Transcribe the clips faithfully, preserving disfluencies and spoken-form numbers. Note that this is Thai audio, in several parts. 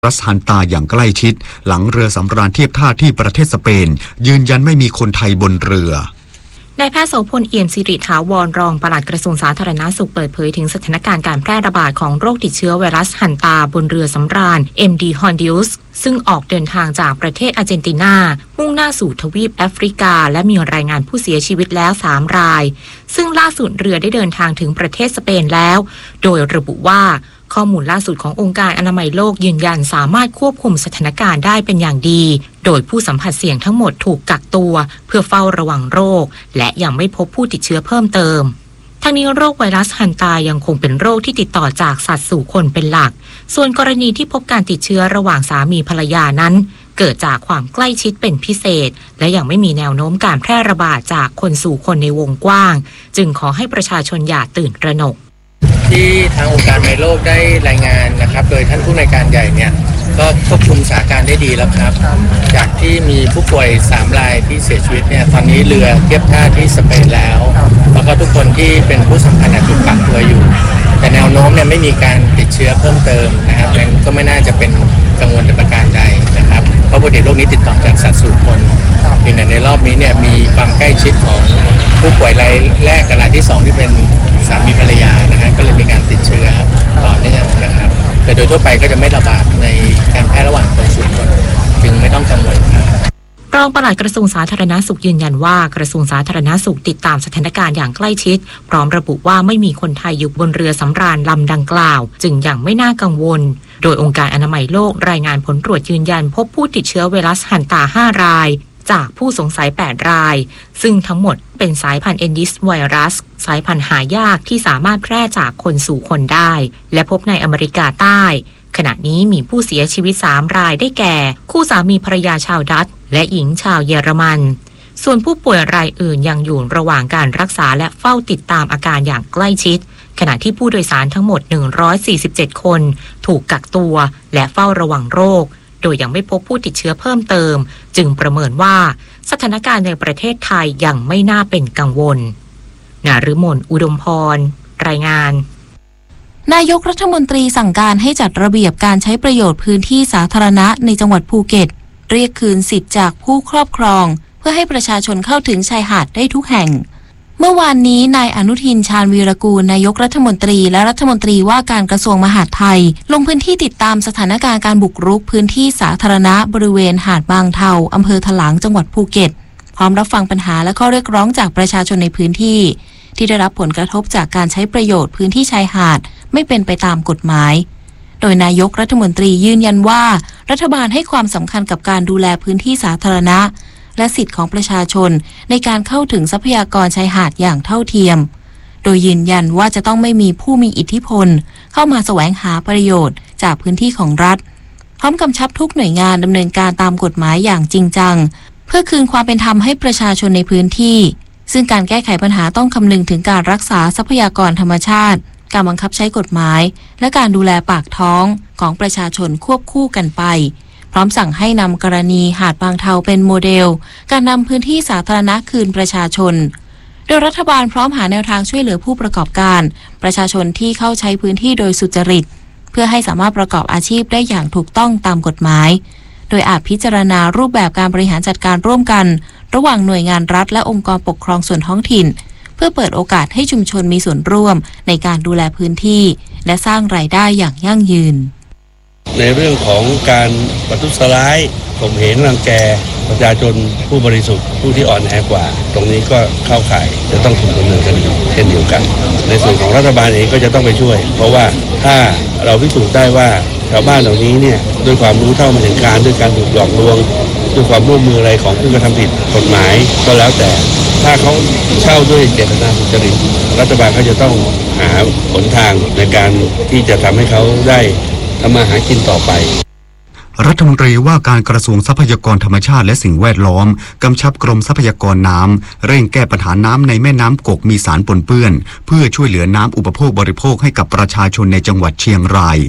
รัสฮันตาอย่างใกล้ชิดหลังเรือสำราญเทียบท่าที่ประเทศสเปนยืนยันไม่มีคนไทยบนเรือนายแพทย์โสพลเอี่ยมสิริถาวรรองปลัดกระทรวงสาธารณสุขเปิดเผยถึงสถานการณ์การแพร่ระบาดของโรคติดเชื้อไวรัสฮันตาบนเรือสำราญ เอ็ม ดี Hondius ซึ่งออกเดินทางจากประเทศอาร์เจนตินามุ่งหน้าสู่ทวีปแอฟริกาและมีรายงานผู้เสียชีวิตแล้วสามรายซึ่งล่าสุดเรือได้เดินทางถึงประเทศสเปนแล้วโดยระบุว่าข้อมูลล่าสุดขององค์การอนามัยโลกยืนยันสามารถควบคุมสถานการณ์ได้เป็นอย่างดีโดยผู้สัมผัสเสี่ยงทั้งหมดถูกกักตัวเพื่อเฝ้าระวังโรคและยังไม่พบผู้ติดเชื้อเพิ่มเติมทั้งนี้โรคไวรัสฮันตายังคงเป็นโรคที่ติดต่อจากสัตว์สู่คนเป็นหลักส่วนกรณีที่พบการติดเชื้อระหว่างสามีภรรยานั้นเกิดจากความใกล้ชิดเป็นพิเศษและยังไม่มีแนวโน้มการแพร่ระบาดจากคนสู่คนในวงกว้างจึงขอให้ประชาชนอย่าตื่นตระหนกที่ทางองค์การอนามัยโลกได้รายงานนะครับโดยท่านผู้อำนวยการใหญ่เนี่ยก็ควบคุมสถานการณ์ได้ดีแล้วครับจากที่มีผู้ป่วยสามรายที่เสียชีวิตเนี่ยตอนนี้เรือเทียบท่าที่สเปนแล้วแล้วก็ทุกคนที่เป็นผู้สัมพันธ์ถูกกักตัวอยู่แต่แนวโน้มเนี่ยไม่มีการติดเชื้อเพิ่มเติมนะครับงั้นก็ไม่น่าจะเป็นกังวลประการใดนะครับเพราะปกติโรคนี้ติดต่อจากสัตว์สู่คนเพียงแต่ในรอบนี้เนี่ยมีความใกล้ชิดของผู้ป่วยรายแรกกับรายที่สองที่เป็นสามีภรรยานะฮะก็เลยมีการติดเชื้อต่อเนื่องนะครับแต่โดยทั่วไปก็จะไม่ระบาดในการแพร่ระหว่างคนสู่คนจึงไม่ต้องกังวลครับรองปลัดกระทรวงสาธารณสุขยืนยันว่ากระทรวงสาธารณสุขติดตามสถานการณ์อย่างใกล้ชิดพร้อมระบุว่าไม่มีคนไทยอยู่บนเรือสำราญลำดังกล่าวจึงยังไม่น่ากังวลโดยองค์การอนามัยโลกรายงานผลตรวจยืนยันพบผู้ติดเชื้อไวรัสฮันตาห้ารายจากผู้สงสัยแปดรายซึ่งทั้งหมดเป็นสายพันธุ์เอนดิสไวรัสสายพันธุ์หายากที่สามารถแพร่จากคนสู่คนได้และพบในอเมริกาใต้ขณะนี้มีผู้เสียชีวิตสามรายได้แก่คู่สามีภรรยาชาวดัตช์และหญิงชาวเยอรมันส่วนผู้ป่วยรายอื่นยังอยู่ระหว่างการรักษาและเฝ้าติดตามอาการอย่างใกล้ชิดขณะที่ผู้โดยสารทั้งหมดหนึ่งร้อยสี่สิบเจ็ดคนถูกกักตัวและเฝ้าระวังโรคโดยยังไม่พบผู้ติดเชื้อเพิ่มเติมจึงประเมินว่าสถานการณ์ในประเทศไทยยังไม่น่าเป็นกังวลณฤมลอุดมพรรายงานนายกรัฐมนตรีสั่งการให้จัดระเบียบการใช้ประโยชน์พื้นที่สาธารณะในจังหวัดภูเก็ตเรียกคืนสิทธิ์จากผู้ครอบครองเพื่อให้ประชาชนเข้าถึงชายหาดได้ทุกแห่งเมื่อวานนี้นายอนุทินชาญวีรกูลนายกรัฐมนตรีและรัฐมนตรีว่าการกระทรวงมหาดไทยลงพื้นที่ติดตามสถานการณ์การบุกรุกพื้นที่สาธารณะบริเวณหาดบางเทาอำเภอถลางจังหวัดภูเก็ตพร้อมรับฟังปัญหาและข้อเรียกร้องจากประชาชนในพื้นที่ที่ได้รับผลกระทบจากการใช้ประโยชน์พื้นที่ชายหาดไม่เป็นไปตามกฎหมายโดยนายกรัฐมนตรียืนยันว่ารัฐบาลให้ความสำคัญกับการดูแลพื้นที่สาธารณะและสิทธิของประชาชนในการเข้าถึงทรัพยากรชายหาดอย่างเท่าเทียมโดยยืนยันว่าจะต้องไม่มีผู้มีอิทธิพลเข้ามาแสวงหาประโยชน์จากพื้นที่ของรัฐพร้อมกำชับทุกหน่วยงานดำเนินการตามกฎหมายอย่างจริงจังเพื่อคืนความเป็นธรรมให้ประชาชนในพื้นที่ซึ่งการแก้ไขปัญหาต้องคำนึงถึงการรักษาทรัพยากรธรรมชาติการบังคับใช้กฎหมายและการดูแลปากท้องของประชาชนควบคู่กันไปพร้อมสั่งให้นำกรณีหาดบางเทาเป็นโมเดลการนำพื้นที่สาธารณะคืนประชาชนโดยรัฐบาลพร้อมหาแนวทางช่วยเหลือผู้ประกอบการประชาชนที่เข้าใช้พื้นที่โดยสุจริตเพื่อให้สามารถประกอบอาชีพได้อย่างถูกต้องตามกฎหมายโดยอาจพิจารณารูปแบบการบริหารจัดการร่วมกันระหว่างหน่วยงานรัฐและองค์กรปกครองส่วนท้องถิ่นเพื่อเปิดโอกาสให้ชุมชนมีส่วนร่วมในการดูแลพื้นที่และสร้างรายได้อย่างยั่งยืนในเรื่องของการประทุษร้ายข่มเหงรังแกประชาชนผู้บริสุทธิ์ผู้ที่อ่อนแอกว่าตรงนี้ก็เข้าข่ายจะต้องถูกดำเนินคดีเช่นเดียวกันในส่วนของรัฐบาลเองก็จะต้องไปช่วยเพราะว่าถ้าเราพิสูจน์ได้ว่าชาวบ้านเหล่านี้เนี่ยด้วยความรู้เท่าไม่ถึงการด้วยการถูกหลอกลวงด้วยความร่วมมืออะไรของผู้กระทำผิดกฎหมายก็แล้วแต่ถ้าเขาเช่าด้วยเจตนาสุจริตรัฐบาลเขาจะต้องหาหนทางในการที่จะทำให้เขาได้ทำมาหากินต่อไปรัฐมนตรีว่าการกระทรวงทรัพยากรธรรมชาติและสิ่งแวดล้อมกำชับกรมทรัพยากรน้ำเร่งแก้ปัญหาน้ำในแม่น้ำกกมีสารปนเปื้อนเพื่อช่วยเหลือน้ำอุปโภคบริโภคให้กับประชาชนในจังหวัดเชียงราย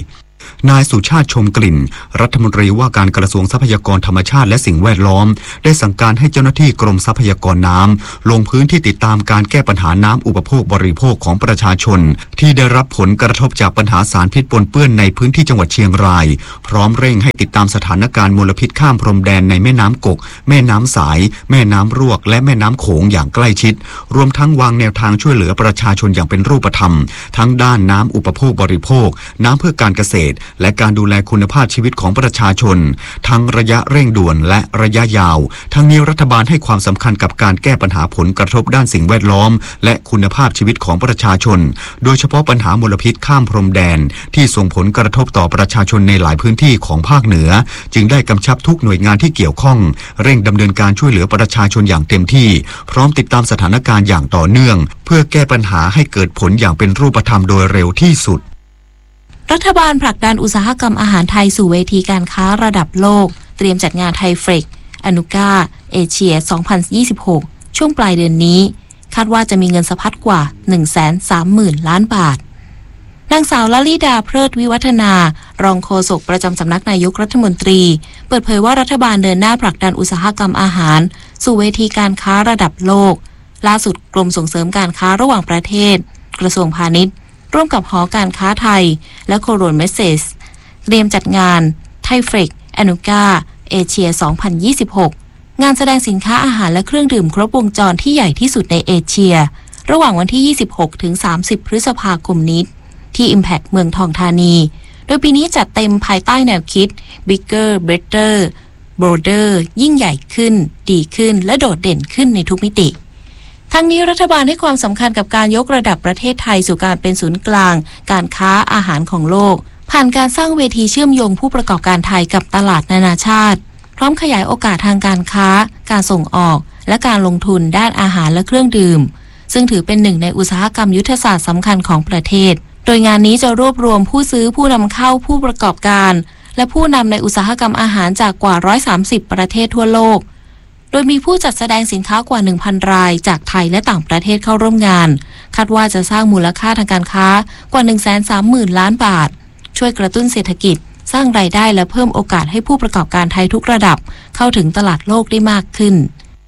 นายสุชาติชมกลิ่นรัฐมนตรีว่าการกระทรวงทรัพยากรธรรมชาติและสิ่งแวดล้อมได้สั่งการให้เจ้าหน้าที่กรมทรัพยากรน้ำลงพื้นที่ติดตามการแก้ปัญหาน้ำอุปโภคบริโภคของประชาชนที่ได้รับผลกระทบจากปัญหาสารพิษปนเปื้อนในพื้นที่จังหวัดเชียงรายพร้อมเร่งให้ติดตามสถานการณ์มลพิษข้ามพรมแดนในแม่น้ำกกแม่น้ำสายแม่น้ำรวกและแม่น้ำโขงอย่างใกล้ชิดรวมทั้งวางแนวทางช่วยเหลือประชาชนอย่างเป็นรูปธรรมทั้งด้านน้ำอุปโภคบริโภคน้ำเพื่อการเกษตรและการดูแลคุณภาพชีวิตของประชาชนทั้งระยะเร่งด่วนและระยะยาวทั้งนี้รัฐบาลให้ความสำคัญกับการแก้ปัญหาผลกระทบด้านสิ่งแวดล้อมและคุณภาพชีวิตของประชาชนโดยเฉพาะปัญหามลพิษข้ามพรมแดนที่ส่งผลกระทบต่อประชาชนในหลายพื้นที่ของภาคเหนือจึงได้กำชับทุกหน่วยงานที่เกี่ยวข้องเร่งดำเนินการช่วยเหลือประชาชนอย่างเต็มที่พร้อมติดตามสถานการณ์อย่างต่อเนื่องเพื่อแก้ปัญหาให้เกิดผลอย่างเป็นรูปธรรมโดยเร็วที่สุดรัฐบาลผลักดันอุตสาหกรรมอาหารไทยสู่เวทีการค้าระดับโลกเตรียมจัดงานไทยเฟรกอนุก้าเอเชีย สองพันยี่สิบหก ช่วงปลายเดือนนี้คาดว่าจะมีเงินสะพัดกว่า หนึ่งแสนสามหมื่น ล้านบาทนางสาวลลิดาเพลิดวิวัฒนารองโฆษกประจำสำนักนายกรัฐมนตรีเปิดเผยว่ารัฐบาลเดินหน้าผลักดันอุตสาหกรรมอาหารสู่เวทีการค้าระดับโลกล่าสุดกรมส่งเสริมการค้าระหว่างประเทศกระทรวงพาณิชย์ร่วมกับหอการค้าไทยและโคโรนเมสเซสเตรียมจัดงานไทยเฟรกอนุก้าเอเชีย สองพันยี่สิบหก งานแสดงสินค้าอาหารและเครื่องดื่มครบวงจรที่ใหญ่ที่สุดในเอเชียระหว่างวันที่ ยี่สิบหกถึงสามสิบ พฤษภาคมนี้ที่ Impact เมืองทองธานีโดยปีนี้จัดเต็มภายใต้แนวคิด Bigger Better Bolder ยิ่งใหญ่ขึ้นดีขึ้นและโดดเด่นขึ้นในทุกมิติทั้งนี้รัฐบาลให้ความสำคัญกับการยกระดับประเทศไทยสู่การเป็นศูนย์กลางการค้าอาหารของโลกผ่านการสร้างเวทีเชื่อมโยงผู้ประกอบการไทยกับตลาดนานาชาติพร้อมขยายโอกาสทางการค้าการส่งออกและการลงทุนด้านอาหารและเครื่องดื่มซึ่งถือเป็นหนึ่งในอุตสาหกรรมยุทธศาสตร์สำคัญของประเทศโดยงานนี้จะรวบรวมผู้ซื้อผู้นำเข้าผู้ประกอบการและผู้นำในอุตสาหกรรมอาหารจากกว่าหนึ่งร้อยสามสิบประเทศทั่วโลกโดยมีผู้จัดแสดงสินค้ากว่า หนึ่งพัน รายจากไทยและต่างประเทศเข้าร่วมงานคาดว่าจะสร้างมูลค่าทางการค้ากว่า หนึ่งแสนสามหมื่น ล้านบาทช่วยกระตุ้นเศรษฐกิจสร้างรายได้และเพิ่มโอกาสให้ผู้ประกอบการไทยทุกระดับเข้าถึงตลาดโลกได้มากขึ้น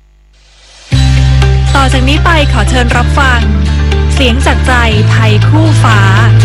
ต่อจากนี้ไปขอเชิญรับฟังเสียงจากใจไทยคู่ฟ้า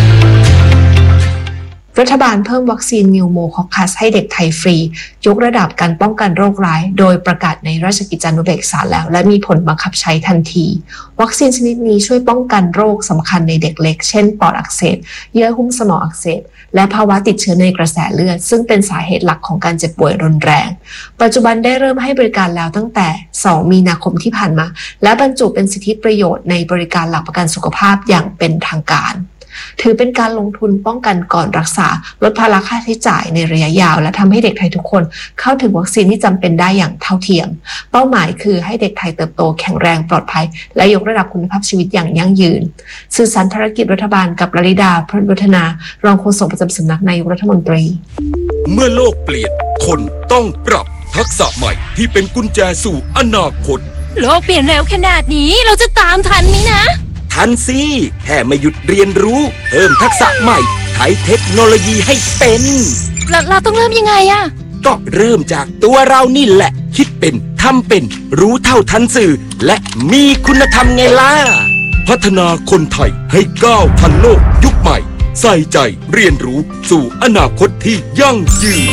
รัฐบาลเพิ่มวัคซีนนิวโมคอคัสให้เด็กไทยฟรียกระดับการป้องกันโรคร้ายโดยประกาศในราชกิจจานุเบกษาแล้วและมีผลบังคับใช้ทันทีวัคซีนชนิดนี้ช่วยป้องกันโรคสำคัญในเด็กเล็กเช่นปอดอักเสบเยื่อหุ้มสมองอักเสบและภาวะติดเชื้อในกระแสเลือดซึ่งเป็นสาเหตุหลักของการเจ็บป่วยรุนแรงปัจจุบันได้เริ่มให้บริการแล้วตั้งแต่สองมีนาคมที่ผ่านมาและบรรจุเป็นสิทธิประโยชน์ในบริการหลักประกันสุขภาพอย่างเป็นทางการถือเป็นการลงทุนป้องกันก่อนรักษาลดภาระค่าใช้จ่ายในระยะยาวและทำให้เด็กไทยทุกคนเข้าถึงวัคซีนที่จำเป็นได้อย่างเท่าเทียมเป้าหมายคือให้เด็กไทยเติบโตแข็งแรงปลอดภัยและยกระดับคุณภาพชีวิตอย่างยั่งยืนสื่อสารภารกิจรัฐบาลกับลลิดาพรวัฒนารองโฆษกประจำสำนักนายกรัฐมนตรีเมื่อโลกเปลี่ยนคนต้องปรับทักษะใหม่ที่เป็นกุญแจสู่อนาคตโลกเปลี่ยนเร็วขนาดนี้เราจะตามทันไหมนะทันสิแค่ไม่หยุดเรียนรู้เพิ่มทักษะใหม่ใช้เทคโนโลยีให้เป็นเราเราต้องเริ่มยังไงอะก็เริ่มจากตัวเรานี่แหละคิดเป็นทำเป็นรู้เท่าทันสื่อและมีคุณธรรมไงล่ะพัฒนาคนไทยให้ก้าวทันโลกยุคใหม่ใส่ใจเรียนรู้สู่อนาคตที่ยั่งยืน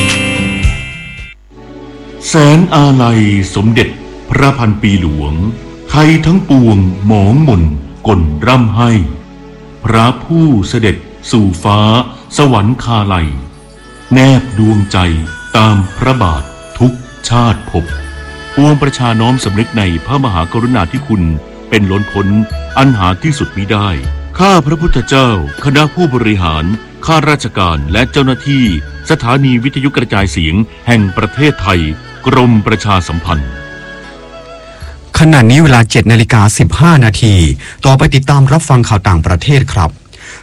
แสนอาลัยสมเด็จพระพันปีหลวงไทยทั้งปวงหมองมนกลร่ำให้พระผู้เสด็จสู่ฟ้าสวรรคาลัยแนบดวงใจตามพระบาททุกชาติภพปวงประชาน้อมสำนึกในพระมหากรุณาธิคุณเป็นล้นพ้นอันหาที่สุดมิได้ข้าพระพุทธเจ้าคณะผู้บริหารข้าราชการและเจ้าหน้าที่สถานีวิทยุกระจายเสียงแห่งประเทศไทยกรมประชาสัมพันธ์ขณะนี้เวลา เจ็ดนาฬิกาสิบห้านาทีต่อไปติดตามรับฟังข่าวต่างประเทศครับ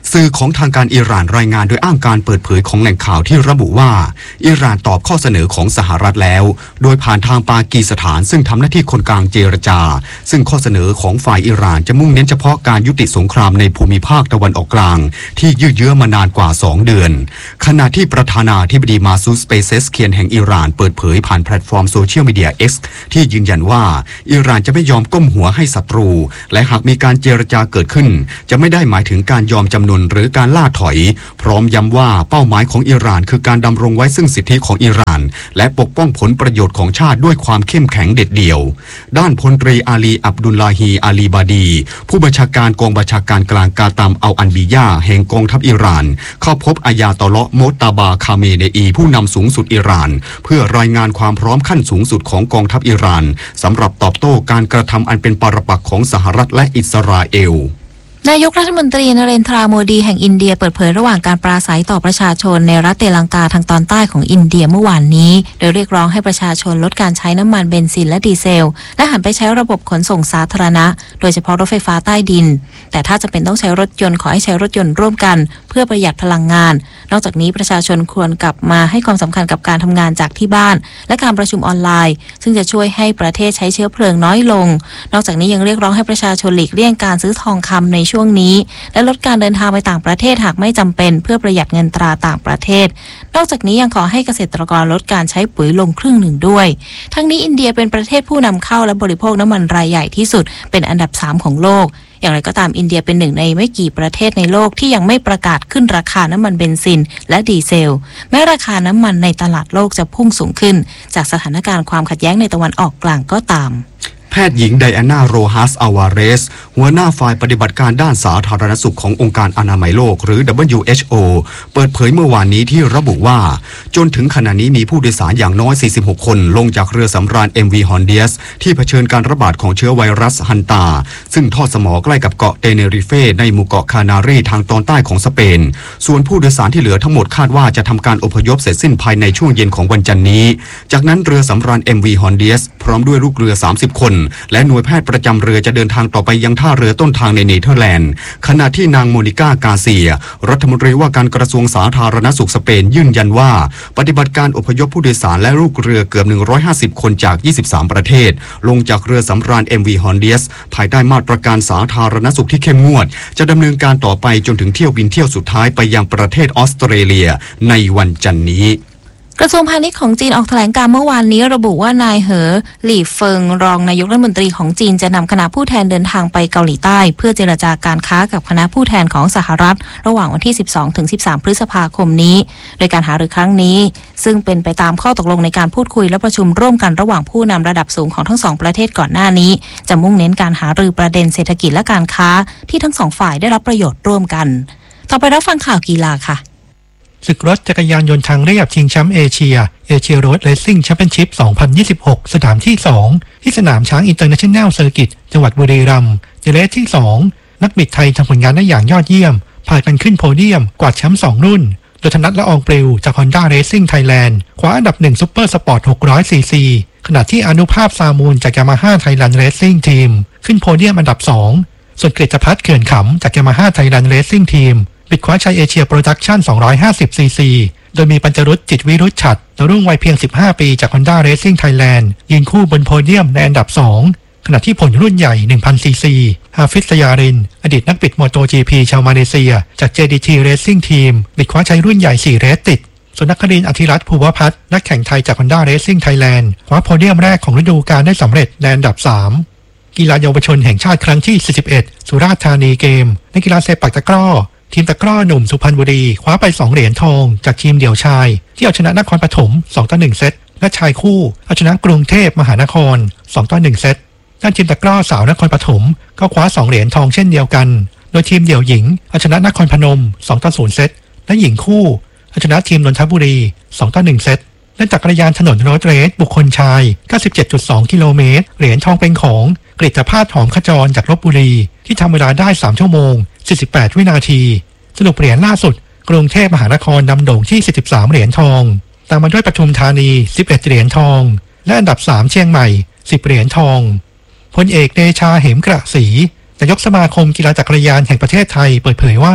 สื่อของทางการอิหร่านรายงานโดยอ้างการเปิดเผยของแหล่งข่าวที่ระบุว่าอิหร่านตอบข้อเสนอของสหรัฐแล้วโดยผ่านทางปากีสถานซึ่งทำหน้าที่คนกลางเจรจาซึ่งข้อเสนอของฝ่ายอิหร่านจะมุ่งเน้นเฉพาะการยุติสงครามในภูมิภาคตะวันออกกลางที่ยืดเยื้อมานานกว่าสองเดือนขณะที่ประธานาธิบดีมาซูด เปเซสเคียนแห่งอิหร่านเปิดเผยผ่านแพลตฟอร์มโซเชียลมีเดีย เอ็กซ์ ที่ยืนยันว่าอิหร่านจะไม่ยอมก้มหัวให้ศัตรูและหากมีการเจรจาเกิดขึ้นจะไม่ได้หมายถึงการยอมจำนนหรือการล่าถอยพร้อมย้ำว่าเป้าหมายของอิหร่านคือการดำรงไว้ซึ่งสิทธิของอิหร่านและปกป้องผลประโยชน์ของชาติด้วยความเข้มแข็งเด็ดเดี่ยวด้านพลตรีอาลีอับดุลลาฮีอาลีบาดีผู้บัญชาการกองบัญชาการกลางกาตามอัลอันบียาแห่งกองทัพอิหร่านเข้าพบอายาตอเลาะห์โมตตาบาคาเมเนอีผู้นำสูงสุดอิหร่านเพื่อรายงานความพร้อมขั้นสูงสุดของกองทัพอิหร่านสำหรับตอบโต้การกระทำอันเป็นปรปักษ์ของสหรัฐและอิสราเอลนายกรัฐมนตรีนเรนทราโมดีแห่งอินเดียเปิดเผยระหว่างการปราศัยต่อประชาชนในรัฐเตลังกาทางตอนใต้ของอินเดียเมื่อวานนี้โดยเรียกร้องให้ประชาชนลดการใช้น้ำมันเบนซินและดีเซลและหันไปใช้ระบบขนส่งสาธารณะโดยเฉพาะรถไฟฟ้าใต้ดินแต่ถ้าจะเป็นต้องใช้รถยนต์ขอให้ใช้รถยนต์ร่วมกันเพื่อประหยัดพลังงานนอกจากนี้ประชาชนควรกลับมาให้ความสำคัญกับการทำงานจากที่บ้านและการประชุมออนไลน์ซึ่งจะช่วยให้ประเทศใช้เชื้อเพลิงน้อยลงนอกจากนี้ยังเรียกร้องให้ประชาชนหลีกเลี่ยงการซื้อทองคำในช่วงนี้และลดการเดินทางไปต่างประเทศหากไม่จำเป็นเพื่อประหยัดเงินตราต่างประเทศนอกจากนี้ยังขอให้เกษตรกรลดการใช้ปุ๋ยลงครึ่งหนึ่งด้วยทั้งนี้อินเดียเป็นประเทศผู้นำเข้าและบริโภคน้ำมันรายใหญ่ที่สุดเป็นอันดับสามของโลกอย่างไรก็ตามอินเดียเป็นหนึ่งในไม่กี่ประเทศในโลกที่ยังไม่ประกาศขึ้นราคาน้ำมันเบนซินและดีเซลแม้ราคาน้ำมันในตลาดโลกจะพุ่งสูงขึ้นจากสถานการณ์ความขัดแย้งในตะวันออกกลางก็ตามแพทย์หญิงไดอาน่าโรฮัสอาวาเรสหัวหน้าฝ่ายปฏิบัติการด้านสาธารณสุขขององค์การอนามัยโลกหรือ ดับเบิลยู เอช โอ เปิดเผยเมื่อวานนี้ที่ระบุว่าจนถึงขณะนี้มีผู้โดยสารอย่างน้อยสี่สิบหกคนลงจากเรือสำราญ เอ็ม วี Hondias ที่เผชิญการระบาดของเชื้อไวรัสฮันตาซึ่งทอดสมอใกล้กับเกาะเตเนริเฟในหมู่เกาะคานารีทางตอนใต้ของสเปนส่วนผู้โดยสารที่เหลือทั้งหมดคาดว่าจะทำการอพยพเสร็จสิ้นภายในช่วงเย็นของวันจันทร์นี้จากนั้นเรือสำราญ เอ็ม วี Hondias พร้อมด้วยลูกเรือสามสิบคนและหน่วยแพทย์ประจำเรือจะเดินทางต่อไปยังท่าเรือต้นทางในเนเธอร์แลนด์ขณะที่นางโมนิก้ากาเซียรัฐมนตรีว่าการกระทรวงสาธารณสุขสเปนยืนยันว่าปฏิบัติการอพยพผู้โดยสารและลูกเรือเกือบหนึ่งร้อยห้าสิบคนจากยี่สิบสามประเทศลงจากเรือสำราญ เอ็ม วี Hondias ภายใต้มาตรการสาธารณสุขที่เข้มงวดจะดำเนินการต่อไปจนถึงเที่ยวบินเที่ยวสุดท้ายไปยังประเทศออสเตรเลียในวันจันทร์นี้กระทรวงพาณิชย์ของจีนออกแถลงการเมื่อวานนี้ระบุว่านายเหอหลี่เฟิงรองนายกรัฐมนตรีของจีนจะนำคณะผู้แทนเดินทางไปเกาหลีใต้เพื่อเจรจาการค้ากับคณะผู้แทนของสหรัฐระหว่างวันที่ สิบสองถึงสิบสาม พฤษภาคมนี้โดยการหารือครั้งนี้ซึ่งเป็นไปตามข้อตกลงในการพูดคุยและประชุมร่วมกันระหว่างผู้นำระดับสูงของทั้งสองประเทศก่อนหน้านี้จะมุ่งเน้นการหารือประเด็นเศรษฐกิจและการค้าที่ทั้งสองฝ่ายได้รับประโยชน์ร่วมกันต่อไปรับฟังข่าวกีฬาค่ะศึกรถจักรยานยนต์ทางเรียบชิงแชมป์เอเชียเอเชียโรดเรซซิ่งแชมเปี้ยนชิพ สองพันยี่สิบหก สนามที่สองที่สนามช้างอินเตอร์เนชั่นแนลเซอร์กิตจังหวัดบุรีรัมย์ในเรสที่สองนักบิดไทยทำผลงานได้อย่างยอดเยี่ยมพากันขึ้นโพเดียมกวาดแชมป์สองรุ่นโดยธนัทละอองปลิวจาก Honda Racing Thailand คว้าอันดับหนึ่งซุปเปอร์สปอร์ตหกร้อยซีซีขณะที่อนุภาพซามูลจาก Yamaha Thailand Racing Team ขึ้นโพเดียมอันดับสองส่วนกฤษพัฒน์เขื่อนขำจาก Yamaha Thailand Racing Teamบิดคว้าชัยเอเชียโปรดักชั่นสองร้อยห้าสิบซีซีโดยมีปัญจรุตจิตวิรุชฉัตรดาวรุ่งวัยเพียงสิบห้าปีจาก Honda Racing Thailand ยืนคู่บนโพเดียมในอันดับสองขณะที่ผลรุ่นใหญ่ หนึ่งพันซีซีฮาฟิซ สยารินอดีตนักบิดโมโต จี พี ชาวมาเลเซียจาก เจ ดี ที Racing Team บิดคว้าชัยรุ่นใหญ่สี่เรสติดส่วนนักครินทร์อธิรัตน์ภูวพัฒน์นักแข่งไทยจาก Honda Racing Thailand คว้าโพเดียมแรกของฤดูกาลได้สำเร็จในอันดับสามกีฬาเยาวชนแห่งชาติครั้งที่สี่สิบเอ็ดสุราษฎร์ธานีเกมในกีฬาเซปักตะกร้อทีมตะกร้อหนุ่มสุพรรณบุรีคว้าไปสองเหรียญทองจากทีมเดี่ยวชายที่เอาชนะนครปฐมสองต่อหนึ่งเซตและชายคู่เอาชนะกรุงเทพมหานครสองต่อหนึ่งเซตด้านทีมตะกร้อสาวนครปฐมก็คว้าสองเหรียญทองเช่นเดียวกันโดยทีมเดี่ยวหญิงเอาชนะนครพนมสองต่อศูนย์เซตและหญิงคู่เอาชนะทีมนนทบุรีสองต่อหนึ่งเซตและจักรยานถนนโรดเรสบุคคลชาย เก้าสิบเจ็ดจุดสอง กิโลเมตรเหรียญทองเป็นของกฤษภาสหอมขจรจากลพบุรีที่ทำเวลาได้สามชั่วโมงสี่สิบแปดวินาทีสรุปเหรียญล่าสุดกรุงเทพมหานครนำโด่งที่สี่สิบสามเหรียญทองตามมาด้วยปทุมธานีสิบเอ็ดเหรียญทองและอันดับสามเชียงใหม่สิบเหรียญทองพลเอกเดชาเหมกระศรีนายกสมาคมกีฬาจักรยานแห่งประเทศไทยเปิดเผยว่า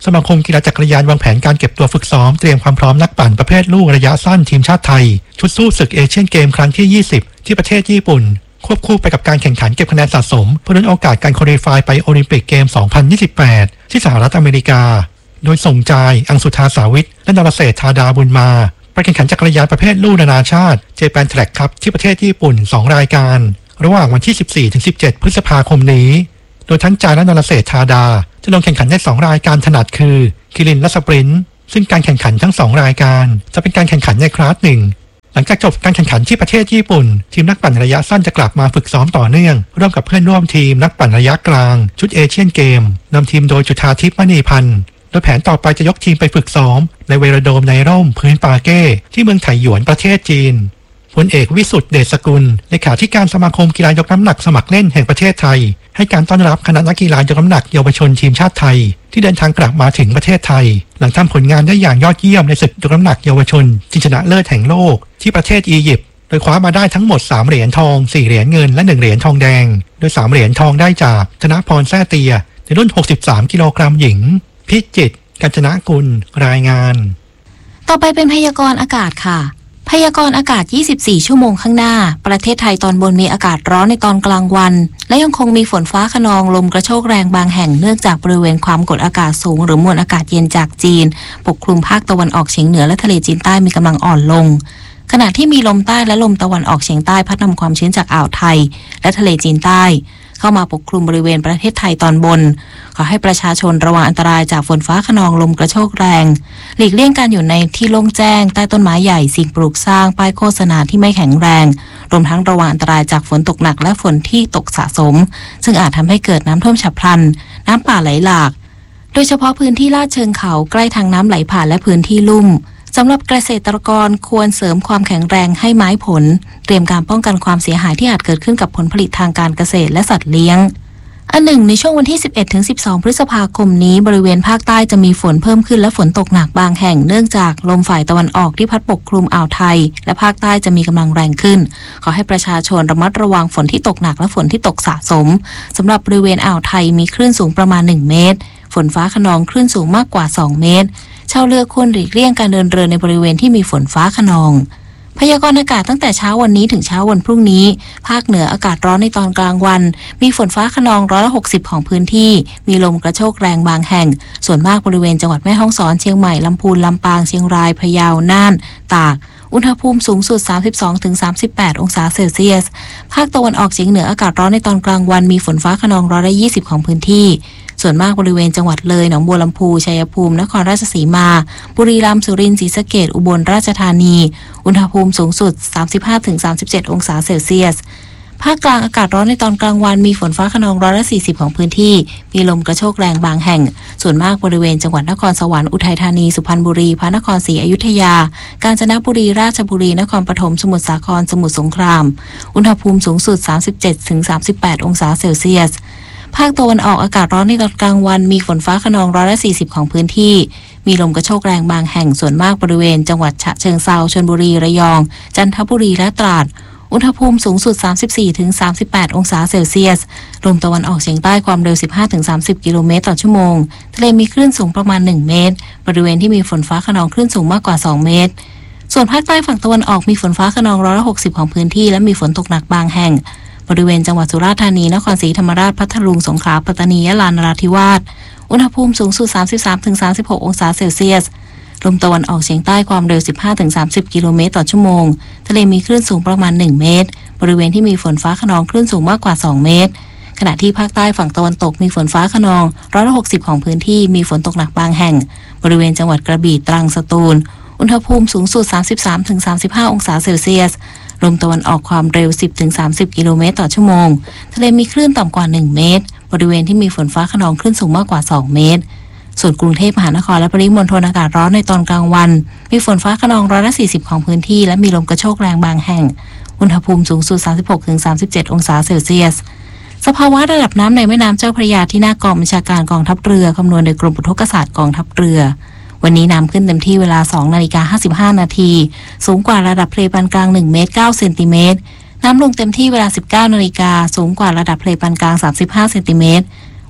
สมาคมกีฬาจักรยานวางแผนการเก็บตัวฝึกซ้อมเตรียมความพร้อมนักปั่นประเภทลูกระยะสั้นทีมชาติไทยชุดสู้ศึกเอเชียนเกมครั้งที่ยี่สิบที่ประเทศญี่ปุ่นควบคู่ไปกับการแข่งขันเก็บคะแนนสะสมเพื่อลุ้นโอกาสการควอลิฟายไปโอลิมปิกเกม สองพันยี่สิบแปด ที่สหรัฐอเมริกาโดยส่งใจอังสุธาสาวิทและนรเศรษฐ์ธาดาบุญมาไปแข่งขันจักรยานประเภทลู่นานาชาติเจแปนแทร็กคัพที่ประเทศญี่ปุ่นสองรายการระหว่างวันที่ สิบสี่ถึงสิบเจ็ด พฤษภาคมนี้โดยทั้งจายและนรเศรษฐ์ธาดาจะลงแข่งขันในสองรายการถนัดคือคิรินและสปรินต์ซึ่งการแข่งขันทั้งสองรายการจะเป็นการแข่งขันในคลาสหนึ่งหลังจากจบการแข่งขันที่ประเทศญี่ปุ่นทีมนักปั่นระยะสั้นจะกลับมาฝึกซ้อมต่อเนื่องร่วมกับเพื่อนร่วมทีมนักปั่นระยะกลางชุดเอเชียนเกมนำทีมโดยจุฑาทิพย์มณีพันธ์โดยแผนต่อไปจะยกทีมไปฝึกซ้อมในเวโรโดมในร่มพื้นปาเก้ที่เมืองไถหยวนประเทศจีนพลเอกวิสุทธิ์เดชสกุลเลขาธิการสมาคมกีฬายกน้ำหนักสมัครเล่นแห่งประเทศไทยให้การต้อนรับคณะนักกีฬายกน้ำหนักเยาวชนทีมชาติไทยที่เดินทางกลับมาถึงประเทศไทยหลังทำผลงานได้อย่างยอดเยี่ยมในศึกยกน้ำหนักเยาวชนชิงชนะเลิศแห่งโลกที่ประเทศอียิปต์โดยคว้ามาได้ทั้งหมดสามเหรียญทองสี่เหรียญเงินและหนึ่งเหรียญทองแดงโดยสามเหรียญทองได้จากธนพรแซ่เตียในรุ่นหกสิบสามกิโลกรัมหญิงพิจิตรกัญจนกุลรายงานต่อไปเป็นพยากรณ์อากาศค่ะพยากรณ์อากาศยี่สิบสี่ชั่วโมงข้างหน้าประเทศไทยตอนบนมีอากาศร้อนในตอนกลางวันและยังคงมีฝนฟ้าคะนองลมกระโชกแรงบางแห่งเนื่องจากบริเวณความกดอากาศสูงหรือมวลอากาศเย็นจากจีนปกคลุมภาคตะวันออกเฉียงเหนือและทะเลจีนใต้มีกำลังอ่อนลงขณะที่มีลมใต้และลมตะวันออกเฉียงใต้พัดนำความชื้นจากอ่าวไทยและทะเลจีนใต้เข้ามาปกคลุมบริเวณประเทศไทยตอนบนขอให้ประชาชนระวังอันตรายจากฝนฟ้าคะนองลมกระโชกแรงหลีกเลี่ยงการอยู่ในที่โล่งแจ้งใต้ต้นไม้ใหญ่สิ่งปลูกสร้างป้ายโฆษณาที่ไม่แข็งแรงรวมทั้งระวังอันตรายจากฝนตกหนักและฝนที่ตกสะสมซึ่งอาจทำให้เกิดน้ำท่วมฉับพลันน้ำป่าไหลหลากโดยเฉพาะพื้นที่ลาดเชิงเขาใกล้ทางน้ำไหลผ่านและพื้นที่ลุ่มสำหรับเกษตรกรควรเสริมความแข็งแรงให้ไม้ผลเตรียมการป้องกันความเสียหายที่อาจเกิดขึ้นกับผลผลิตทางการเกษตรและสัตว์เลี้ยงอันหนึ่งในช่วงวันที่ สิบเอ็ดถึงสิบสอง พฤษภาคมนี้บริเวณภาคใต้จะมีฝนเพิ่มขึ้นและฝนตกหนักบางแห่งเนื่องจากลมฝ่ายตะวันออกที่พัดปกคลุมอ่าวไทยและภาคใต้จะมีกำลังแรงขึ้นขอให้ประชาชนระมัดระวังฝนที่ตกหนักและฝนที่ตกสะสมสำหรับบริเวณอ่าวไทยมีคลื่นสูงประมาณหนึ่งเมตรฝนฟ้าคะนองคลื่นสูงมากกว่าสองเมตรชาวเรือควรหลีกเลี่ยงการเดินเรือในบริเวณที่มีฝนฟ้าคะนองพยากรณ์อากาศตั้งแต่เช้าวันนี้ถึงเช้าวันพรุ่งนี้ภาคเหนืออากาศร้อนในตอนกลางวันมีฝนฟ้าคะนองร้อยละหกสิบของพื้นที่มีลมกระโชกแรงบางแห่งส่วนมากบริเวณจังหวัดแม่ฮ่องสอนเชียงใหม่ลำพูนลำปางเชียงรายพะเยาน่านตากอุณหภูมิสูงสุด สามสิบสองถึงสามสิบแปด องศาเซลเซียสภาคตะวันออกเฉียงเหนืออากาศร้อนในตอนกลางวันมีฝนฟ้าคะนองร้อยละยี่สิบของพื้นที่ส่วนมากบริเวณจังหวัดเลยหนองบัวลำพูชัยภูมินครราชสีมาบุรีรัมย์สุรินทร์ศรีสะเกษอุบลราชธานีอุณหภูมิสูงสุด สามสิบห้าถึงสามสิบเจ็ด องศาเซลเซียสภาคกลางอากาศร้อนในตอนกลางวันมีฝนฟ้าคะนองร้อยละสี่สิบของพื้นที่มีลมกระโชกแรงบางแห่งส่วนมากบริเวณจังหวัดนครสวรรค์อุทัยธานีสุพรรณบุรีพระนครศรีอยุธยากาญจนบุรีราชบุรีนครปฐมสมุทรสาครสมุทรสงครามอุณหภูมิสูงสุด สามสิบเจ็ดถึงสามสิบแปด องศาเซลเซียสภาคตะวันออกอากาศร้อนในตอนกลางวันมีฝนฟ้าคะนองร้อยละสี่สิบของพื้นที่มีลมกระโชกแรงบางแห่งส่วนมากบริเวณจังหวัดฉะเชิงเทราชลบุรีระยองจันทบุรีและตราดอุณหภูมิสูงสุด สามสิบสี่ถึงสามสิบแปด องศาเซลเซียสลมตะวันออกเฉียงใต้ความเร็ว สิบห้าถึงสามสิบ กิโลเมตรต่อชั่วโมงทะเลมีคลื่นสูงประมาณหนึ่งเมตรบริเวณที่มีฝนฟ้าคะนองคลื่นสูงมากกว่าสองเมตรส่วนภาคใต้ฝั่งตะวันออกมีฝนฟ้าคะนองร้อยละหกสิบของพื้นที่และมีฝนตกหนักบางแห่งบริเวณจังหวัดสุราษฎร์ธานีนครศรีธรรมราชพัทลุงสงขลาปัตตานียะลานราธิวาสอุณหภูมิสูงสุด สามสิบสามถึงสามสิบหก องศาเซลเซียสลมตะวันออกเฉียงใต้ความเร็ว สิบห้าถึงสามสิบ กิโลเมตรต่อชั่วโมงทะเลมีคลื่นสูงประมาณหนึ่งเมตรบริเวณที่มีฝนฟ้าคะนองคลื่นสูงมากกว่าสองเมตรขณะที่ภาคใต้ฝั่งตะวันตกมีฝนฟ้าคะนองร้อยละหกสิบของพื้นที่มีฝนตกหนักบางแห่งบริเวณจังหวัดกระบี่ตรังสตูลอุณหภูมิสูงสุด สามสิบสามถึงสามสิบห้า องศาเซลเซียสลมตะวันออกความเร็ว สิบถึงสามสิบ กิโลเมตรต่อชั่วโมงทะเลมีคลื่นต่ำกว่าหนึ่งเมตรบริเวณที่มีฝนฟ้าคะนองคลื่นสูงมากกว่าสองเมตรส่วนกรุงเทพมหานครและปริมณฑลอากาศร้อนในตอนกลางวันมีฝนฟ้าคะนองร้อยละสี่สิบของพื้นที่และมีลมกระโชกแรงบางแห่งอุณหภูมิสูงสุด สามสิบหกถึงสามสิบเจ็ด องศาเซลเซียสสภาวะระดับน้ำในแม่น้ำเจ้าพระยาที่หน้ากองบัญชาการกองทัพเรือคำนวณโดยกรมอุทกศาสตร์กองทัพเรือวันนี้น้ำขึ้นเต็มที่เวลา สองนาฬิกาห้าสิบห้านาทีสูงกว่าระดับทะเลปานกลางหนึ่งเมตรเก้าเซนติเมตรน้ำลงเต็มที่เวลา สิบเก้านาฬิกาสูงกว่าระดับทะเลปานกลางสามสิบห้าเซนติเมตร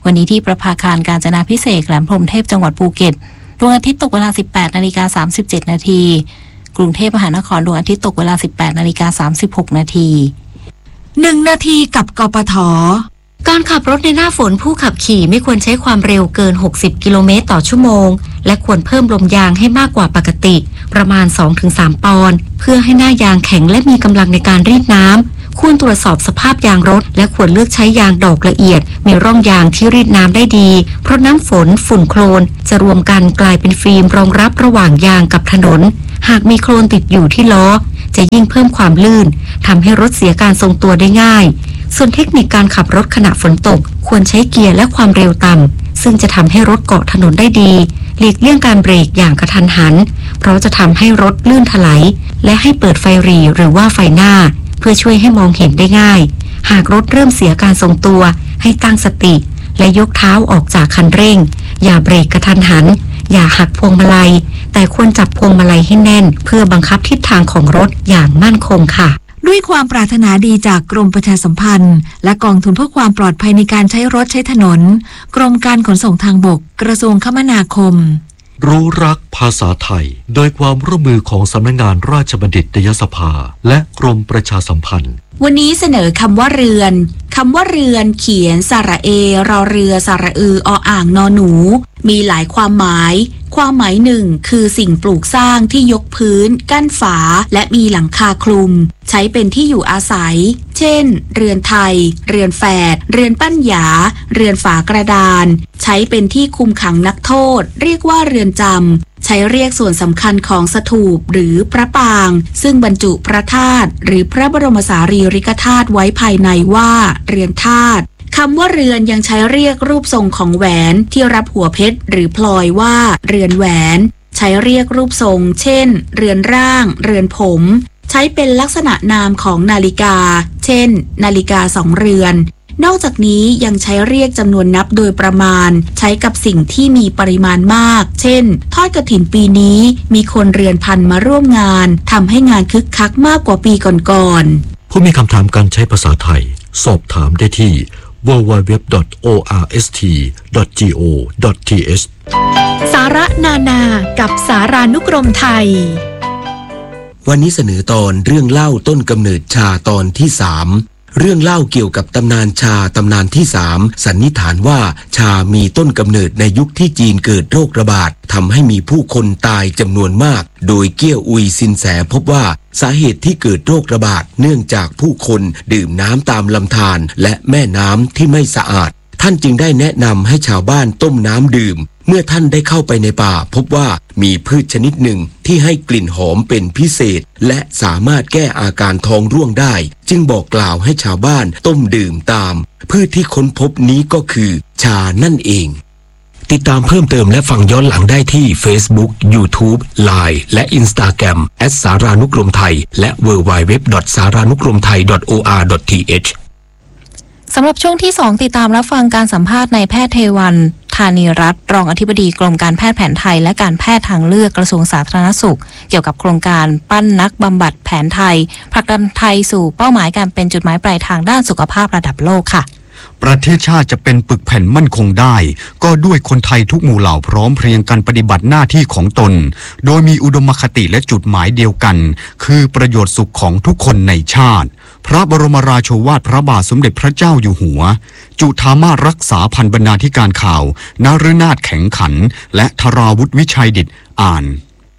วันนี้ที่ประภาคารกาญจนาภิเษกแหลมพรหมเทพจังหวัดภูเก็ตดวงอาทิตย์ตกเวลา สิบแปดนาฬิกาสามสิบเจ็ดนาทีกรุงเทพมหานครดวงอาทิตย์ตกเวลา สิบแปดนาฬิกาสามสิบหกนาทีหนึ่งนาทีกับกปท.การขับรถในหน้าฝนผู้ขับขี่ไม่ควรใช้ความเร็วเกินหกสิบกิโลเมตรต่อชั่วโมงและควรเพิ่มลมยางให้มากกว่าปกติประมาณ สองถึงสาม ปอนด์เพื่อให้หน้ายางแข็งและมีกำลังในการรีดน้ำควรตรวจสอบสภาพยางรถและควรเลือกใช้ยางดอกละเอียดมีร่องยางที่รีดน้ำได้ดีเพราะน้ำฝนฝุ่นโคลนจะรวมกันกลายเป็นฟิล์มรองรับระหว่างยางกับถนนหากมีโคลนติดอยู่ที่ล้อจะยิ่งเพิ่มความลื่นทำให้รถเสียการทรงตัวได้ง่ายส่วนเทคนิคการขับรถขณะฝนตกควรใช้เกียร์และความเร็วต่ำซึ่งจะทำให้รถเกาะถนนได้ดีหลีกเลี่ยงการเบรกอย่างกระทันหันเพราะจะทำให้รถลื่นถลายและให้เปิดไฟหรี่หรือว่าไฟหน้าเพื่อช่วยให้มองเห็นได้ง่ายหากรถเริ่มเสียการทรงตัวให้ตั้งสติและยกเท้าออกจากคันเร่งอย่าเบรกกระทันหันอย่าหักพวงมาลัยแต่ควรจับพวงมาลัยให้แน่นเพื่อบังคับทิศทางของรถอย่างมั่นคงค่ะด้วยความปรารถนาดีจากกรมประชาสัมพันธ์และกองทุนเพื่อความปลอดภัยในการใช้รถใช้ถนนกรมการขนส่งทางบกกระทรวงคมนาคมรู้รักภาษาไทยโดยความร่วมมือของสำนักงานราชบัณฑิตยสภาและกรมประชาสัมพันธ์วันนี้เสนอคำว่าเรือนคำว่าเรือนเขียนสระเอรอเรือสระอือออ่างนอหนูมีหลายความหมายความหมายหนึ่งคือสิ่งปลูกสร้างที่ยกพื้นกั้นฝาและมีหลังคาคลุมใช้เป็นที่อยู่อาศัยเช่นเรือนไทยเรือนแฝดเรือนปั้นหยาเรือนฝากระดานใช้เป็นที่คุมขังนักโทษเรียกว่าเรือนจำใช้เรียกส่วนสำคัญของสถูปหรือพระปางซึ่งบรรจุพระธาตุหรือพระบรมสารีริกธาตุไว้ภายในว่าเรือนธาตุคำว่าเรือนยังใช้เรียกรูปทรงของแหวนที่รับหัวเพชรหรือพลอยว่าเรือนแหวนใช้เรียกรูปทรงเช่นเรือนร่างเรือนผมใช้เป็นลักษณะนามของนาฬิกาเช่นนาฬิกาสองเรือนนอกจากนี้ยังใช้เรียกจำนวนนับโดยประมาณใช้กับสิ่งที่มีปริมาณมากเช่นทอดกฐินปีนี้มีคนเรือนพันมาร่วมงานทำให้งานคึกคักมากกว่าปีก่อนๆผู้มีคำถามการใช้ภาษาไทยสอบถามได้ที่ ดับเบิลยู ดับเบิลยู ดับเบิลยู ดอท โอ อาร์ เอส ที ดอท จี โอ ดอท ที เอชสาระนานากับสารานุกรมไทยวันนี้เสนอตอนเรื่องเล่าต้นกำเนิดชาตอนที่สามเรื่องเล่าเกี่ยวกับตำนานชาตำนานที่สามสันนิษฐานว่าชามีต้นกำเนิดในยุคที่จีนเกิดโรคระบาดทำให้มีผู้คนตายจำนวนมากโดยเกี้ยวอุยซินแสพบว่าสาเหตุที่เกิดโรคระบาดเนื่องจากผู้คนดื่มน้ำตามลำธารและแม่น้ำที่ไม่สะอาดท่านจึงได้แนะนำให้ชาวบ้านต้มน้ำดื่มเมื่อท่านได้เข้าไปในป่าพบว่ามีพืชชนิดหนึ่งที่ให้กลิ่นหอมเป็นพิเศษและสามารถแก้อาการท้องร่วงได้จึงบอกกล่าวให้ชาวบ้านต้มดื่มตามพืชที่ค้นพบนี้ก็คือชานั่นเองติดตามเพิ่มเติมและฟังย้อนหลังได้ที่ Facebook YouTube ไลน์ และ Instagram แอท สารานุกรมไทยและ ดับเบิลยู ดับเบิลยู ดับเบิลยู ดอท สารานุกรมไทย ดอท โอ อาร์ ดอท ที เอชสำหรับช่วงที่สองติดตามรับฟังการสัมภาษณ์นายแพทย์เทวันธานีรัตน์รองอธิบดีกรมการแพทย์แผนไทยและการแพทย์ทางเลือกกระทรวงสาธารณสุขเกี่ยวกับโครงการปั้นนักบำบัดแผนไทยผลักดันไทยสู่เป้าหมายการเป็นจุดหมายปลายทางด้านสุขภาพระดับโลกค่ะประเทศชาติจะเป็นปึกแผ่นมั่นคงได้ก็ด้วยคนไทยทุกหมู่เหล่าพร้อมเพรียงกันปฏิบัติหน้าที่ของตนโดยมีอุดมคติและจุดหมายเดียวกันคือประโยชน์สุขของทุกคนในชาติพระบรมราโชวาทพระบาทสมเด็จพระเจ้าอยู่หัวจุฑามาสรักษาพันบรรณาธิการข่าวนฤนาถแข็งขันและธราวุฒิวิชัยดิษฐ์อ่าน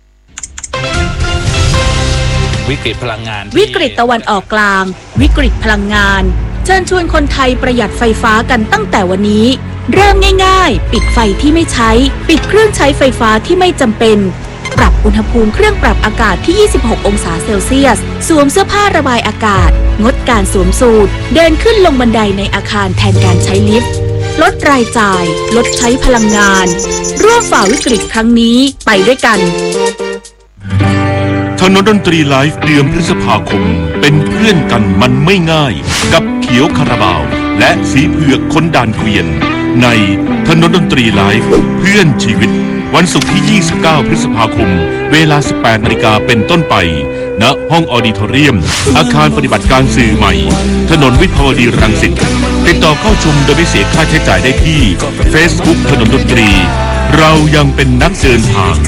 วิกฤตพลังงานวิกฤตตะวันออกกลางวิกฤตพลังงานเชิญชวนคนไทยประหยัดไฟฟ้ากันตั้งแต่วันนี้เริ่มง่ายๆปิดไฟที่ไม่ใช้ปิดเครื่องใช้ไฟฟ้าที่ไม่จำเป็นปรับอุณหภูมิเครื่องปรับอากาศที่ยี่สิบหกองศาเซลเซียสสวมเสื้อผ้าระบายอากาศงดการสวมสูทเดินขึ้นลงบันไดในอาคารแทนการใช้ลิฟต์ลดรายจ่ายลดใช้พลังงานร่วมฝ่าวิกฤตครั้งนี้ไปด้วยกันถนนดนตรีไลฟ์เดือนพฤษภาคมเป็นเพื่อนกันมันไม่ง่ายกับเขียวคาราบาวและสีเผือกคนด่านเกวียนในถนนดนตรีไลฟ์เพื่อนชีวิตวันศุกร์ที่ยี่สิบเก้าพฤษภาคมเวลาสิบแปดนาฬิกาเป็นต้นไปณห้องออดิทอเรียมอาคารปฏิบัติการสื่อใหม่ถนนวิภาวดีรังสิตติดต่อเข้าชมโดยไม่เสียค่าใช้จ่ายได้ที่ Facebook ถนนดนตรีเรายังเป็นนักเดินทาง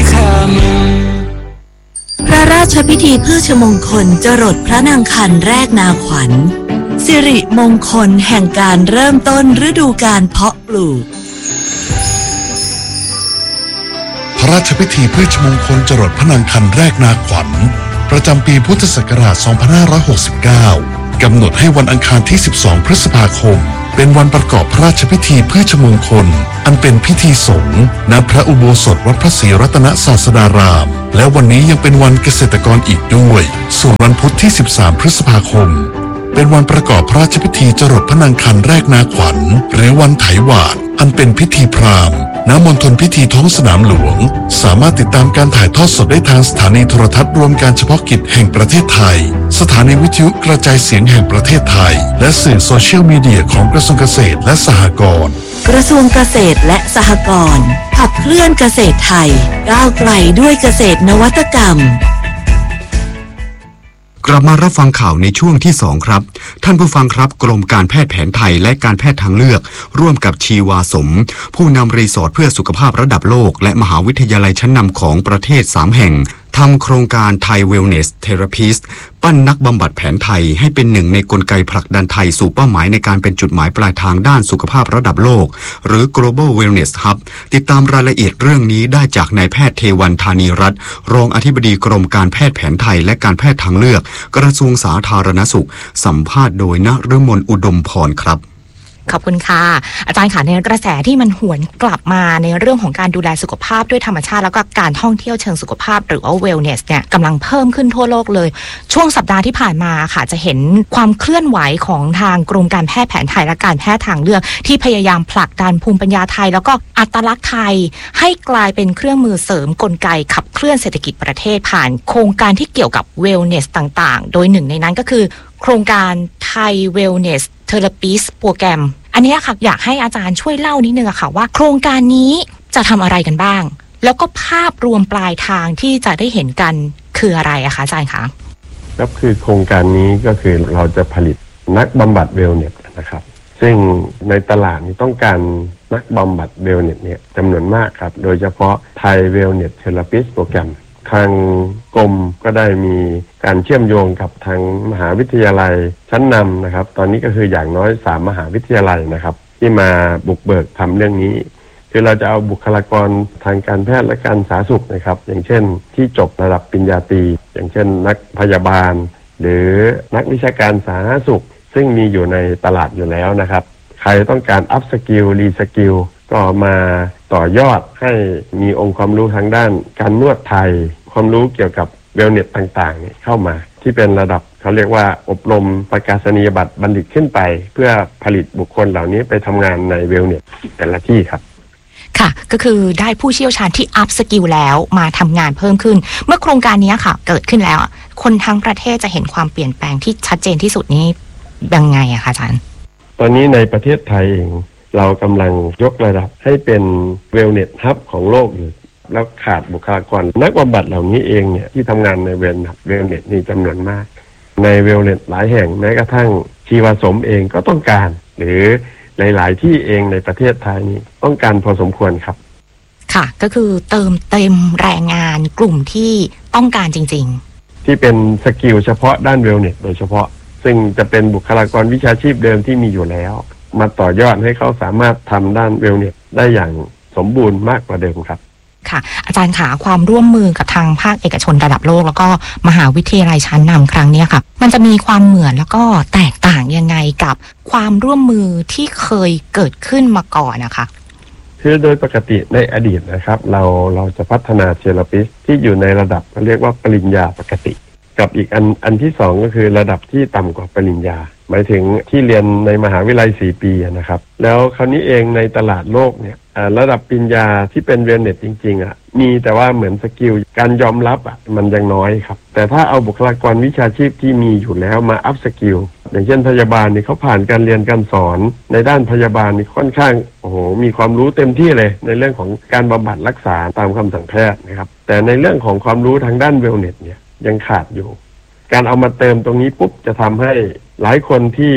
พระราชพิธีพืชมงคลจรดพระนางคันแรกนาขวัญสิริมงคลแห่งการเริ่มต้นฤดูการเพาะปลูกพระราชพิธีพืชมงคลจรดพระนางคันแรกนาขวัญประจำปีพุทธศักราช สองพันห้าร้อยหกสิบเก้า กำหนดให้วันอังคารที่ สิบสอง พฤษภาคมเป็นวันประกอบพระราชพิธีพืชมงคลอันเป็นพิธีสงฆ์ณพระอุโบสถวัดพระศรีรัตนศาสดารามและวันนี้ยังเป็นวันเกษตรกรอีกด้วยส่วนวันพุธที่ สิบสาม พฤษภาคมเป็นวันประกอบพระราชพิธีจรดพระนางคันแรกนาขวัญหรือวันไถหวาดอันเป็นพิธีพราหมณ์ณมณฑลพิธีท้องสนามหลวงสามารถติดตามการถ่ายทอดสดได้ทางสถานีโทรทัศน์รวมการเฉพาะกิจแห่งประเทศไทยสถานีวิทยุกระจายเสียงแห่งประเทศไทยและสื่อโซเชียลมีเดียของกระทรวงเกษตรและสหกรณ์กระทรวงเกษตรและสหกรณ์ขับเคลื่อนเกษตรไทยก้าวไกลด้วยเกษตรนวัตกรรมกลับมารับฟังข่าวในช่วงที่สองครับท่านผู้ฟังครับกรมการแพทย์แผนไทยและการแพทย์ทางเลือกร่วมกับชีวาสมผู้นำรีสอร์ทเพื่อสุขภาพระดับโลกและมหาวิทยาลัยชั้นนำของประเทศสามแห่งทำโครงการไทยเวลเนสเทราพิสต์ปั้นนักบำบัดแผนไทยให้เป็นหนึ่งในกลไกผลักดันไทยสู่เป้าหมายในการเป็นจุดหมายปลายทางด้านสุขภาพระดับโลกหรือ Global Wellness Hub ติดตามรายละเอียดเรื่องนี้ได้จากนายแพทย์เทวันธานีรัตน์รองอธิบดีกรมการแพทย์แผนไทยและการแพทย์ทางเลือกกระทรวงสาธารณสุขสัมภาษณ์โดยณฤมลอุดมพรครับขอบคุณค่ะอาจารย์ค่ะในกระแสที่มันหวนกลับมาในเรื่องของการดูแลสุขภาพด้วยธรรมชาติแล้วก็การท่องเที่ยวเชิงสุขภาพหรือว่า wellness เนี่ยกำลังเพิ่มขึ้นทั่วโลกเลยช่วงสัปดาห์ที่ผ่านมาค่ะจะเห็นความเคลื่อนไหวของทางกรมการแพทย์แผนไทยและการแพทย์ทางเลือกที่พยายามผลักดันภูมิปัญญาไทยแล้วก็อัตลักษณ์ไทยให้กลายเป็นเครื่องมือเสริมกลไกขับเคลื่อนเศรษฐกิจประเทศผ่านโครงการที่เกี่ยวกับ wellness ต่างๆโดยหนึ่งในนั้นก็คือโครงการไทย wellness therapist โปรแกรมอันนี้ค่ะอยากให้อาจารย์ช่วยเล่านิดนึงอะค่ะว่าโครงการนี้จะทำอะไรกันบ้างแล้วก็ภาพรวมปลายทางที่จะได้เห็นกันคืออะไรอะคะอาจารย์คะก็คือโครงการนี้ก็คือเราจะผลิตนักบำบัดเวลเนสนะครับซึ่งในตลาดนี้ต้องการนักบำบัดเวลเนสเนี่ยจำนวนมากครับโดยเฉพาะไทยเวลเนสเทอราปิสต์โปรแกรมทางกรมก็ได้มีการเชื่อมโยงกับทางมหาวิทยาลัยชั้นนำนะครับตอนนี้ก็คืออย่างน้อยสามมหาวิทยาลัยนะครับที่มาบุกเบิกทำเรื่องนี้คือเราจะเอาบุคลากรทางการแพทย์และการสาธารณสุขนะครับอย่างเช่นที่จบระดับปริญญาตรีอย่างเช่นนักพยาบาลหรือนักวิชาการสาธารณสุขซึ่งมีอยู่ในตลาดอยู่แล้วนะครับใครต้องการอัพสกิลรีสกิลก็มาต่อยอดให้มีองค์ความรู้ทางด้านการนวดไทยความรู้เกี่ยวกับเวลเนสต่างๆเข้ามาที่เป็นระดับเขาเรียกว่าอบรมประกาศนียบัตรบัณฑิตขึ้นไปเพื่อผลิตบุคคลเหล่านี้ไปทำงานในเวลเนสแต่ละที่ครับค่ะก็คือได้ผู้เชี่ยวชาญที่อัพสกิลแล้วมาทำงานเพิ่มขึ้นเมื่อโครงการนี้ค่ะเกิดขึ้นแล้วคนทั้งประเทศจะเห็นความเปลี่ยนแปลงที่ชัดเจนที่สุดนี้ยังไงอะคะอาจารย์ตอนนี้ในประเทศไทยเองเรากำลังยกระดับให้เป็นเวลเนสฮับของโลกอยู่แล้วขาดบุคลากรนักบำบัดเหล่านี้เองเนี่ยที่ทำงานในเวลเวลเนสนี่จำนวนมากในเวลเนสหลายแห่งแม้กระทั่งชีวาสมเองก็ต้องการหรือหลายๆที่เองในประเทศไทยนี้ต้องการพอสมควรครับค่ะก็คือเติมเต็มแรงงานกลุ่มที่ต้องการจริงๆที่เป็นสกิลเฉพาะด้านเวลเนสโดยเฉพาะซึ่งจะเป็นบุคลากรวิชาชีพเดิมที่มีอยู่แล้วมาต่อยอดให้เขาสามารถทำด้านเวลเนสได้อย่างสมบูรณ์มากกว่าเดิมครับค่ะอาจารย์ขาความร่วมมือกับทางภาคเอกชนระดับโลกแล้วก็มหาวิทยาลัยชั้นนำครั้งนี้ค่ะมันจะมีความเหมือนแล้วก็แตกต่างยังไงกับความร่วมมือที่เคยเกิดขึ้นมาก่อนนะคะคือโดยปกติในอดีตนะครับเราเราจะพัฒนาเทอราปิสต์ที่อยู่ในระดับเขาเรียกว่าปริญญาปกติกับอีกอันอันที่สองก็คือระดับที่ต่ำกว่าปริญญาหมายถึงที่เรียนในมหาวิทยาลัยสี่ปีนะครับแล้วคราวนี้เองในตลาดโลกเนี่ยระดับปริญญาที่เป็นเวลเนสจริงๆอ่ะมีแต่ว่าเหมือนสกิลการยอมรับอ่ะมันยังน้อยครับแต่ถ้าเอาบุคลากรวิชาชีพที่มีอยู่แล้วมาอัพสกิลอย่างเช่นพยาบาลนี่เขาผ่านการเรียนการสอนในด้านพยาบาลนี่ค่อนข้างโอ้โหมีความรู้เต็มที่เลยในเรื่องของการบำบัดรักษาตามคำสั่งแพทย์นะครับแต่ในเรื่องของความรู้ทางด้านเวลเนสเนี่ยยังขาดอยู่การเอามาเติมตรงนี้ปุ๊บจะทำให้หลายคนที่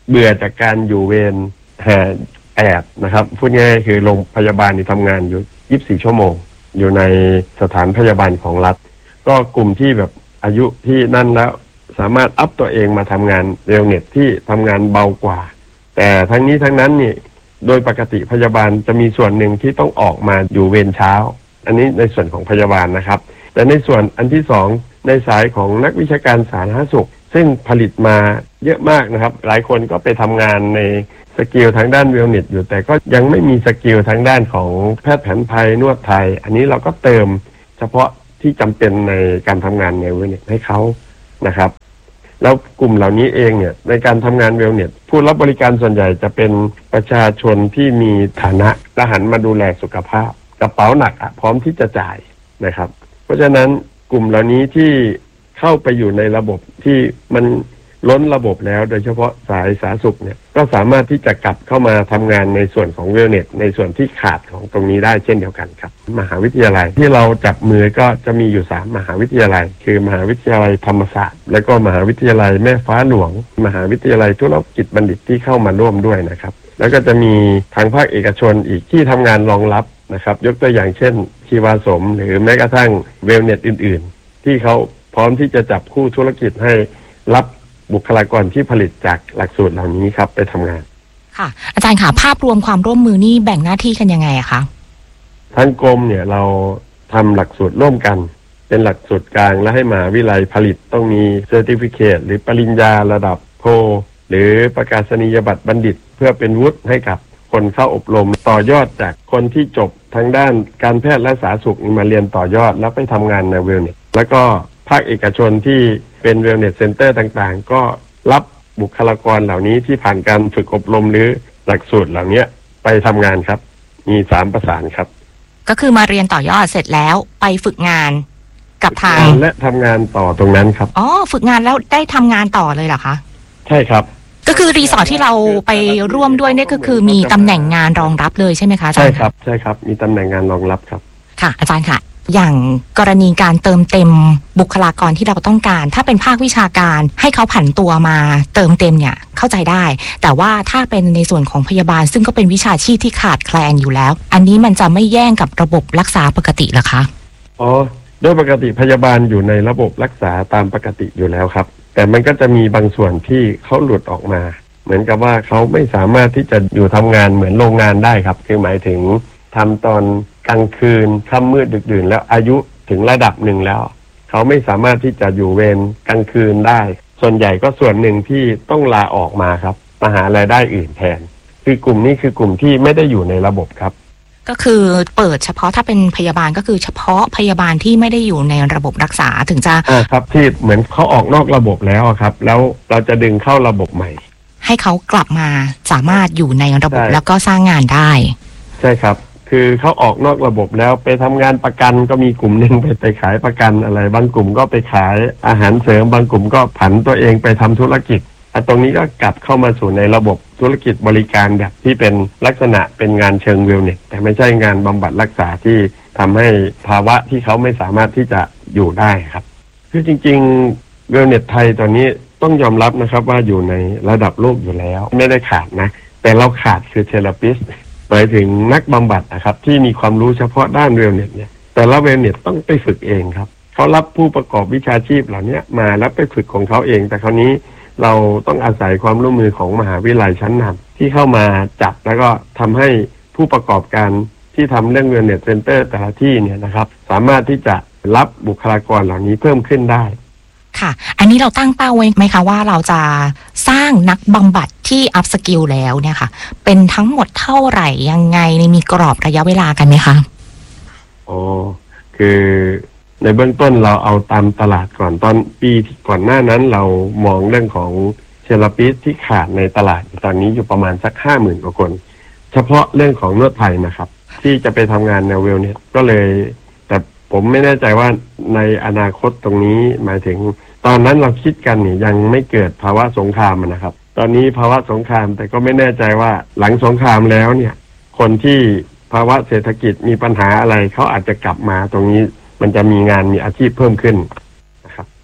เบื่อจากการอยู่เวรแห่แอดนะครับพูดง่ายๆคือโรงพยาบาลที่ทำงานอยู่ยี่สิบสี่ชั่วโมงอยู่ในสถานพยาบาลของรัฐก็กลุ่มที่แบบอายุที่นั่นแล้วสามารถอัพตัวเองมาทำงานเร็วเน็ตที่ทำงานเบากว่าแต่ทั้งนี้ทั้งนั้นนี่โดยปกติพยาบาลจะมีส่วนหนึ่งที่ต้องออกมาอยู่เวรเช้าอันนี้ในส่วนของพยาบาลนะครับแต่ในส่วนอันที่สองในสายของนักวิชาการสาธารณสุขซึ่งผลิตมาเยอะมากนะครับหลายคนก็ไปทำงานในสกิลทางด้านเวลเนสอยู่แต่ก็ยังไม่มีสกิลทางด้านของแพทย์แผนไทยนวดไทยอันนี้เราก็เติมเฉพาะที่จำเป็นในการทำงานในเวลเนสให้เขานะครับแล้วกลุ่มเหล่านี้เองเนี่ยในการทำงานเวลเนสผู้รับบริการส่วนใหญ่จะเป็นประชาชนที่มีฐานะและหันมาดูแลสุขภาพกระเป๋าหนักอะพร้อมที่จะจ่ายนะครับเพราะฉะนั้นกลุ่มเหล่านี้ที่เข้าไปอยู่ในระบบที่มันล้นระบบแล้วโดยเฉพาะสายสาธารณสุขเนี่ยก็สามารถที่จะกลับเข้ามาทำงานในส่วนของเวลเนสในส่วนที่ขาดของตรงนี้ได้เช่นเดียวกันครับมหาวิทยาลัยที่เราจับมือก็จะมีอยู่สามมหาวิทยาลัยคือมหาวิทยาลัยธรรมศาสตร์และก็มหาวิทยาลัยแม่ฟ้าหลวงมหาวิทยาลัยธุรกิจบัณฑิตที่เข้ามาร่วมด้วยนะครับแล้วก็จะมีทางภาคเอกชนอีกที่ทำงานรองรับนะครับยกตัวอย่างเช่นชีวาสมหรือแม้กระทั่งเวลเนสอื่นๆที่เขาพร้อมที่จะจับคู่ธุรกิจให้รับบุคลากรที่ผลิตจากหลักสูตรเหล่านี้ครับไปทำงานค่ะอาจารย์ค่ะภาพรวมความร่วมมือนี่แบ่งหน้าที่กันยังไงอะคะทั้งกรมเนี่ยเราทำหลักสูตรร่วมกันเป็นหลักสูตรกลางและให้มหาวิทยาลัยผลิตต้องมีเซอร์ติฟิเคตหรือปริญญาระดับโทหรือประกาศนียบัตรบัณฑิตเพื่อเป็นวุฒิให้กับคนเข้าอบรมต่อยอดจากคนที่จบทางด้านการแพทย์และสาธารณสุขมาเรียนต่อยอดแล้วไปทำงานในเวลเนสแล้วก็ภาคเอกชนที่เป็นเวลเนสเซ็นเตอร์ต่างๆก็รับบุคลากรเหล่านี้ที่ผ่านการฝึกอบรมหรือหลักสูตรเหล่านี้ไปทำงานครับมีสามประสานครับก็คือมาเรียนต่อยอดเสร็จแล้วไปฝึกงานกับทางและทำงานต่อตรงนั้นครับอ๋อฝึกงานแล้วได้ทำงานต่อเลยเหรอคะใช่ครับก็คือรีสอร์ทที่เราไปร่วมด้วยเนี่ยก็คือมีตำแหน่งงานรองรับเลยใช่ไหมคะอาจารย์ใช่ครับใช่ครับมีตำแหน่งงานรองรับครับค่ะอาจารย์ค่ะอย่างกรณีการเติมเต็มบุคลากรที่เราต้องการถ้าเป็นภาควิชาการให้เขาผันตัวมาเติมเต็มเนี่ยเข้าใจได้แต่ว่าถ้าเป็นในส่วนของพยาบาลซึ่งก็เป็นวิชาชีพที่ขาดแคลนอยู่แล้วอันนี้มันจะไม่แย่งกับระบบรักษาปกติเหรอคะอ๋อโดยปกติพยาบาลอยู่ในระบบรักษาตามปกติอยู่แล้วครับแต่มันก็จะมีบางส่วนที่เขาหลุดออกมาเหมือนกับว่าเขาไม่สามารถที่จะอยู่ทำงานเหมือนโรงงานได้ครับคือหมายถึงทำตอนกลางคืนค่ำมืดดึกดื่นแล้วอายุถึงระดับหนึ่งแล้วเขาไม่สามารถที่จะอยู่เวรกลางคืนได้ส่วนใหญ่ก็ส่วนหนึ่งที่ต้องลาออกมาครับมาหารายได้อื่นแทนคือกลุ่มนี้คือกลุ่มที่ไม่ได้อยู่ในระบบครับก็คือเปิดเฉพาะถ้าเป็นพยาบาลก็คือเฉพาะพยาบาลที่ไม่ได้อยู่ในระบบรักษาถึงจะอ่าครับที่เหมือนเขาออกนอกระบบแล้วครับแล้วเราจะดึงเข้าระบบใหม่ให้เขากลับมาสามารถอยู่ในระบบแล้วก็สร้างงานได้ใช่ครับคือเขาออกนอกระบบแล้วไปทำงานประกันก็มีกลุ่มหนึ่งไปไปขายประกันอะไรบางกลุ่มก็ไปขายอาหารเสริมบางกลุ่มก็ผันตัวเองไปทำธุรกิจอันตรงนี้ก็กลับเข้ามาสู่ในระบบธุรกิจบริการแบบที่เป็นลักษณะเป็นงานเชิงเวลเนสแต่ไม่ใช่งานบำบัดรักษาที่ทำให้ภาวะที่เขาไม่สามารถที่จะอยู่ได้ครับคือจริงๆเวลเนสไทยตอนนี้ต้องยอมรับนะครับว่าอยู่ในระดับโลกอยู่แล้วไม่ได้ขาดนะแต่เราขาดคือเทเลปิสต์หมายถึงนักบำบัดนะครับที่มีความรู้เฉพาะด้านเวลเนสเนี่ยแต่ละเวลเนสต้องไปฝึกเองครับเขารับผู้ประกอบวิชาชีพเหล่านี้มาแล้วไปฝึกของเขาเองแต่คราวนี้เราต้องอาศัยความร่วมมือของมหาวิทยาลัยชั้นนำที่เข้ามาจับแล้วก็ทำให้ผู้ประกอบการที่ทำเรื่องเวลเนสเซ็นเตอร์แต่ละที่เนี่ยนะครับสามารถที่จะรับบุคลากรเหล่านี้เพิ่มขึ้นได้ค่ะอันนี้เราตั้งเป้าไว้ไหมคะว่าเราจะสร้างนักบำบัดที่อัพสกิลแล้วเนี่ยค่ะเป็นทั้งหมดเท่าไหร่ยังไงมีกรอบระยะเวลากันไหมคะอ๋อคือในเบื้องต้นเราเอาตามตลาดก่อนตอนปีก่อนหน้านั้นเรามองเรื่องของเทเลปิสที่ขาดในตลาดตอนนี้อยู่ประมาณสักห้าหมื่นกว่าคนเฉพาะเรื่องของนวดไทยนะครับที่จะไปทำงานในเวลเนสก็เลยแต่ผมไม่แน่ใจว่าในอนาคตตรงนี้หมายถึงตอนนั้นเราคิดกันนี่ยังไม่เกิดภาวะสงครามนะครับตอนนี้ภาวะสงครามแต่ก็ไม่แน่ใจว่าหลังสงครามแล้วเนี่ยคนที่ภาวะเศรษฐกิจมีปัญหาอะไรเขาอาจจะกลับมาตรงนี้มันจะมีงานมีอาชีพเพิ่มขึ้นนะครับ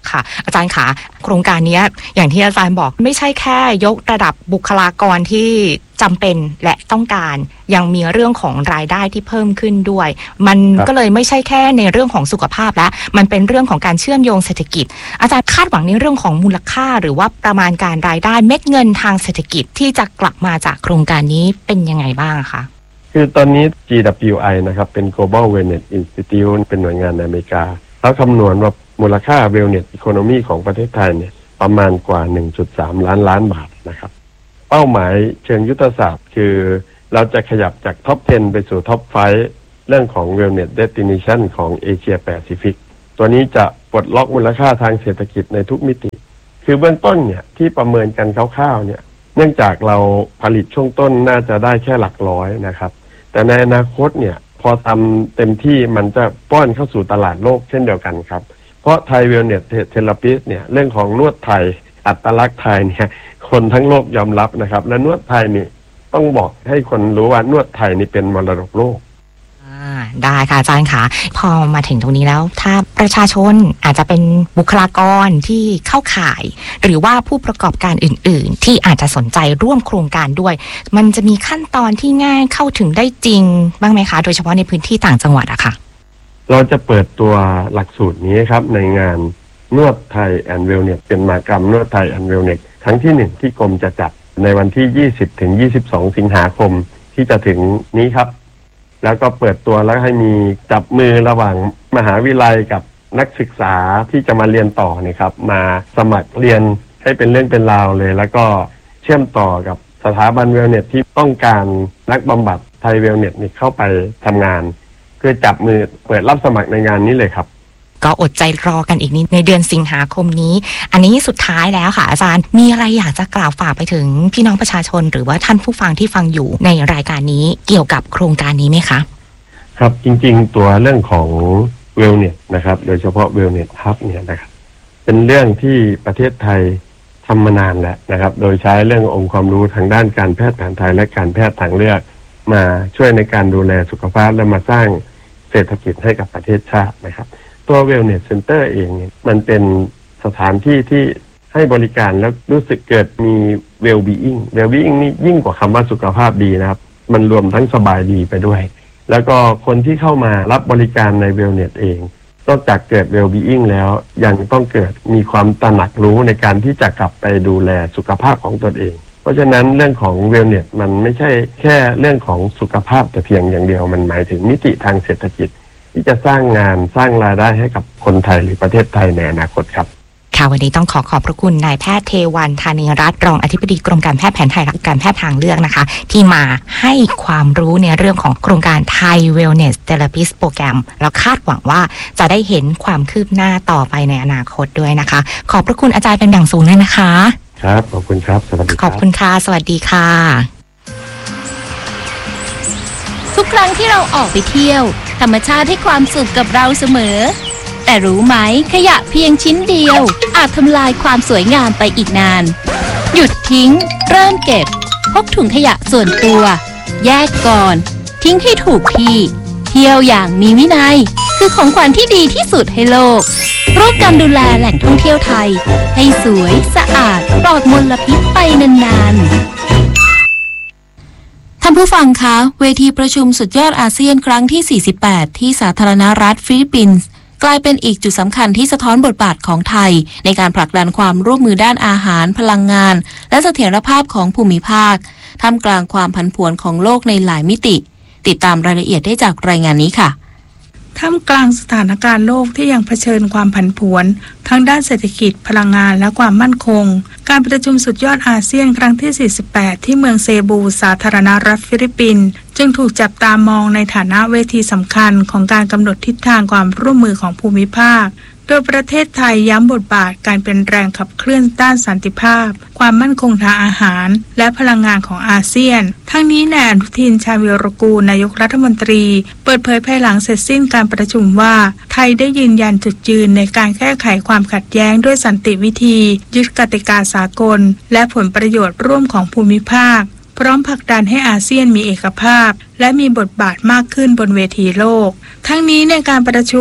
ค่ะอาจารย์คะโครงการนี้อย่างที่อาจารย์บอกไม่ใช่แค่ยกระดับบุคลากรที่จำเป็นและต้องการยังมีเรื่องของรายได้ที่เพิ่มขึ้นด้วยมันก็เลยไม่ใช่แค่ในเรื่องของสุขภาพแล้วมันเป็นเรื่องของการเชื่อมโยงเศรษฐกิจอาจารย์คาดหวังในเรื่องของมูลค่าหรือว่าประมาณการรายได้เม็ดเงินทางเศรษฐกิจที่จะกลับมาจากโครงการนี้เป็นยังไงบ้างคะคือตอนนี้ จี ดับเบิลยู ไอ นะครับเป็น Global Wellness Institute เป็นหน่วยงานในอเมริกาแล้วคำนวณว่ามูลค่า Wellness Economy ของประเทศไทยเนี่ยประมาณกว่า หนึ่งจุดสาม ล้านล้านบาทนะครับเป้าหมายเชิงยุทธศาสตร์คือเราจะขยับจากท็อป สิบ ไปสู่ท็อป ไฟว์ เรื่องของ Wellness Destination ของเอเชียแปซิฟิกตัวนี้จะปลดล็อกมูลค่าทางเศรษฐกิจในทุกมิติคือเบื้องต้นเนี่ยที่ประเมินกันคร่าวๆเนี่ยเนื่องจากเราผลิตช่วงต้นน่าจะได้แค่หลักร้อยนะครับแต่ในอนาคตเนี่ยพอทำเต็มที่มันจะป้อนเข้าสู่ตลาดโลกเช่นเดียวกันครับเพราะไทยเวลเนสเทเลปิสเนี่ยเรื่องของนวดไทยอัตลักษณ์ไทยเนี่ยคนทั้งโลกยอมรับนะครับและนวดไทยนี่ต้องบอกให้คนรู้ว่านวดไทยนี่เป็นมรดกโลกได้ค่ะอาจารย์ค่ะพอมาถึงตรงนี้แล้วถ้าประชาชนอาจจะเป็นบุคลากรที่เข้าข่ายหรือว่าผู้ประกอบการอื่นๆที่อาจจะสนใจร่วมโครงการด้วยมันจะมีขั้นตอนที่ง่ายเข้าถึงได้จริงบ้างไหมคะโดยเฉพาะในพื้นที่ต่างจังหวัดอะค่ะเราจะเปิดตัวหลักสูตรนี้ครับในงานนวดไทยแอนด์เวลเนสเป็นมหกรรมนวดไทยแอนด์เวลเนสครั้งที่หนึ่งที่กรมจะจัดในวันที่ยี่สิบถึงยี่สิบสองสิงหาคมที่จะถึงนี้ครับแล้วก็เปิดตัวแล้วให้มีจับมือระหว่างมหาวิทยาลัยกับนักศึกษาที่จะมาเรียนต่อเนี่ยครับมาสมัครเรียนให้เป็นเรื่องเป็นราวเลยแล้วก็เชื่อมต่อกับสถาบันเวลเนสที่ต้องการนักบำบัดไทยเวลเนสนี่เข้าไปทำงานเพื่อจับมือเปิดรับสมัครในงานนี้เลยครับก็อดใจรอกันอีกนิดในเดือนสิงหาคมนี้อันนี้สุดท้ายแล้วค่ะอาจารย์มีอะไรอยากจะกล่าวฝากไปถึงพี่น้องประชาชนหรือว่าท่านผู้ฟังที่ฟังอยู่ในรายการนี้เกี่ยวกับโครงการนี้ไหมคะครับจริงๆตัวเรื่องของเวลเนสนะครับโดยเฉพาะเวลเนสฮับเนี่ยนะครับเป็นเรื่องที่ประเทศไทยทำมานานแล้วนะครับโดยใช้เรื่ององค์ความรู้ทางด้านการแพทย์แผนไทยและการแพทย์ทางเลือกมาช่วยในการดูแลสุขภาพและมาสร้างเศรษฐกิจให้กับประเทศชาตินะครับตัวเวลเนสเซ็นเตอร์เองเนี่ยมันเป็นสถานที่ที่ให้บริการแล้วรู้สึกเกิดมีเวลบีอิงเวลบีอิงนี่ยิ่งกว่าคำว่าสุขภาพดีนะครับมันรวมทั้งสบายดีไปด้วยแล้วก็คนที่เข้ามารับบริการในเวลเนสเองนอกจากเกิดเวลบีอิงแล้วยังต้องเกิดมีความตระหนักรู้ในการที่จะกลับไปดูแลสุขภาพของตนเองเพราะฉะนั้นเรื่องของเวลเนสมันไม่ใช่แค่เรื่องของสุขภาพแต่เพียงอย่างเดียวมันหมายถึงมิติทางเศรษฐกิจที่จะสร้างงานสร้างรายได้ให้กับคนไทยหรือประเทศไทยในอนาคตครับค่ะวันนี้ต้องขอขอบพระคุณนายแพทย์เทวันธานีรัตน์รองอธิบดีกรมการแพทย์แผนไทยและการแพทย์ทางเลือกนะคะที่มาให้ความรู้ในเรื่องของโครงการไทย Wellness Therapist Program แล้วคาดหวังว่าจะได้เห็นความคืบหน้าต่อไปในอนาคตด้วยนะคะขอบพระคุณอาจารย์เป็นอย่างสูงเลยนะคะครับขอบคุณครับสวัสดีครับขอบคุณค่ะสวัสดีค่ะทุกครั้งที่เราออกไปเที่ยวธรรมชาติให้ความสุขกับเราเสมอแต่รู้ไหมขยะเพียงชิ้นเดียวอาจทำลายความสวยงามไปอีกนานหยุดทิ้งเริ่มเก็บพกถุงขยะส่วนตัวแยกก่อนทิ้งให้ถูกที่เที่ยวอย่างมีวินัยคือของขวัญที่ดีที่สุดให้โลกร่วมกันดูแลแหล่งท่องเที่ยวไทยให้สวยสะอาดปลอดมลพิษไปนานๆท่านผู้ฟังคะเวทีประชุมสุดยอดอาเซียนครั้งที่สี่สิบแปดที่สาธารณรัฐฟิลิปปินส์กลายเป็นอีกจุดสำคัญที่สะท้อนบทบาทของไทยในการผลักดันความร่วมมือด้านอาหารพลังงานและเสถียรภาพของภูมิภาคท่ามกลางความผันผวนของโลกในหลายมิติติดตามรายละเอียดได้จากรายงานนี้ค่ะท่ามกลางสถานการณ์โลกที่ยังเผชิญความผันผวนทั้งด้านเศรษฐกิจพลังงานและความมั่นคงการประชุมสุดยอดอาเซียนครั้งที่สี่สิบแปดที่เมืองเซบูสาธารณรัฐฟิลิปปินส์จึงถูกจับตามองในฐานะเวทีสำคัญของการกำหนดทิศทางความร่วมมือของภูมิภาคโดยประเทศไทยย้ำบทบาทการเป็นแรงขับเคลื่อนด้านสันติภาพความมั่นคงทางอาหารและพลังงานของอาเซียนทั้งนี้นายอนุทินชาญวีรกูลนายกรัฐมนตรีเปิดเผยภายหลังเสร็จสิ้นการประชุมว่าไทยได้ยืนยันจุดยืนในการแก้ไขความขัดแย้งด้วยสันติวิธียึดกติกาสากลและผลประโยชน์ร่วมของภูมิภาคพร้อมผลักดันให้อาเซียนมีเอกภาพและมีบทบาทมากขึ้นบนเวทีโลกทั้งนี้ในการประชุม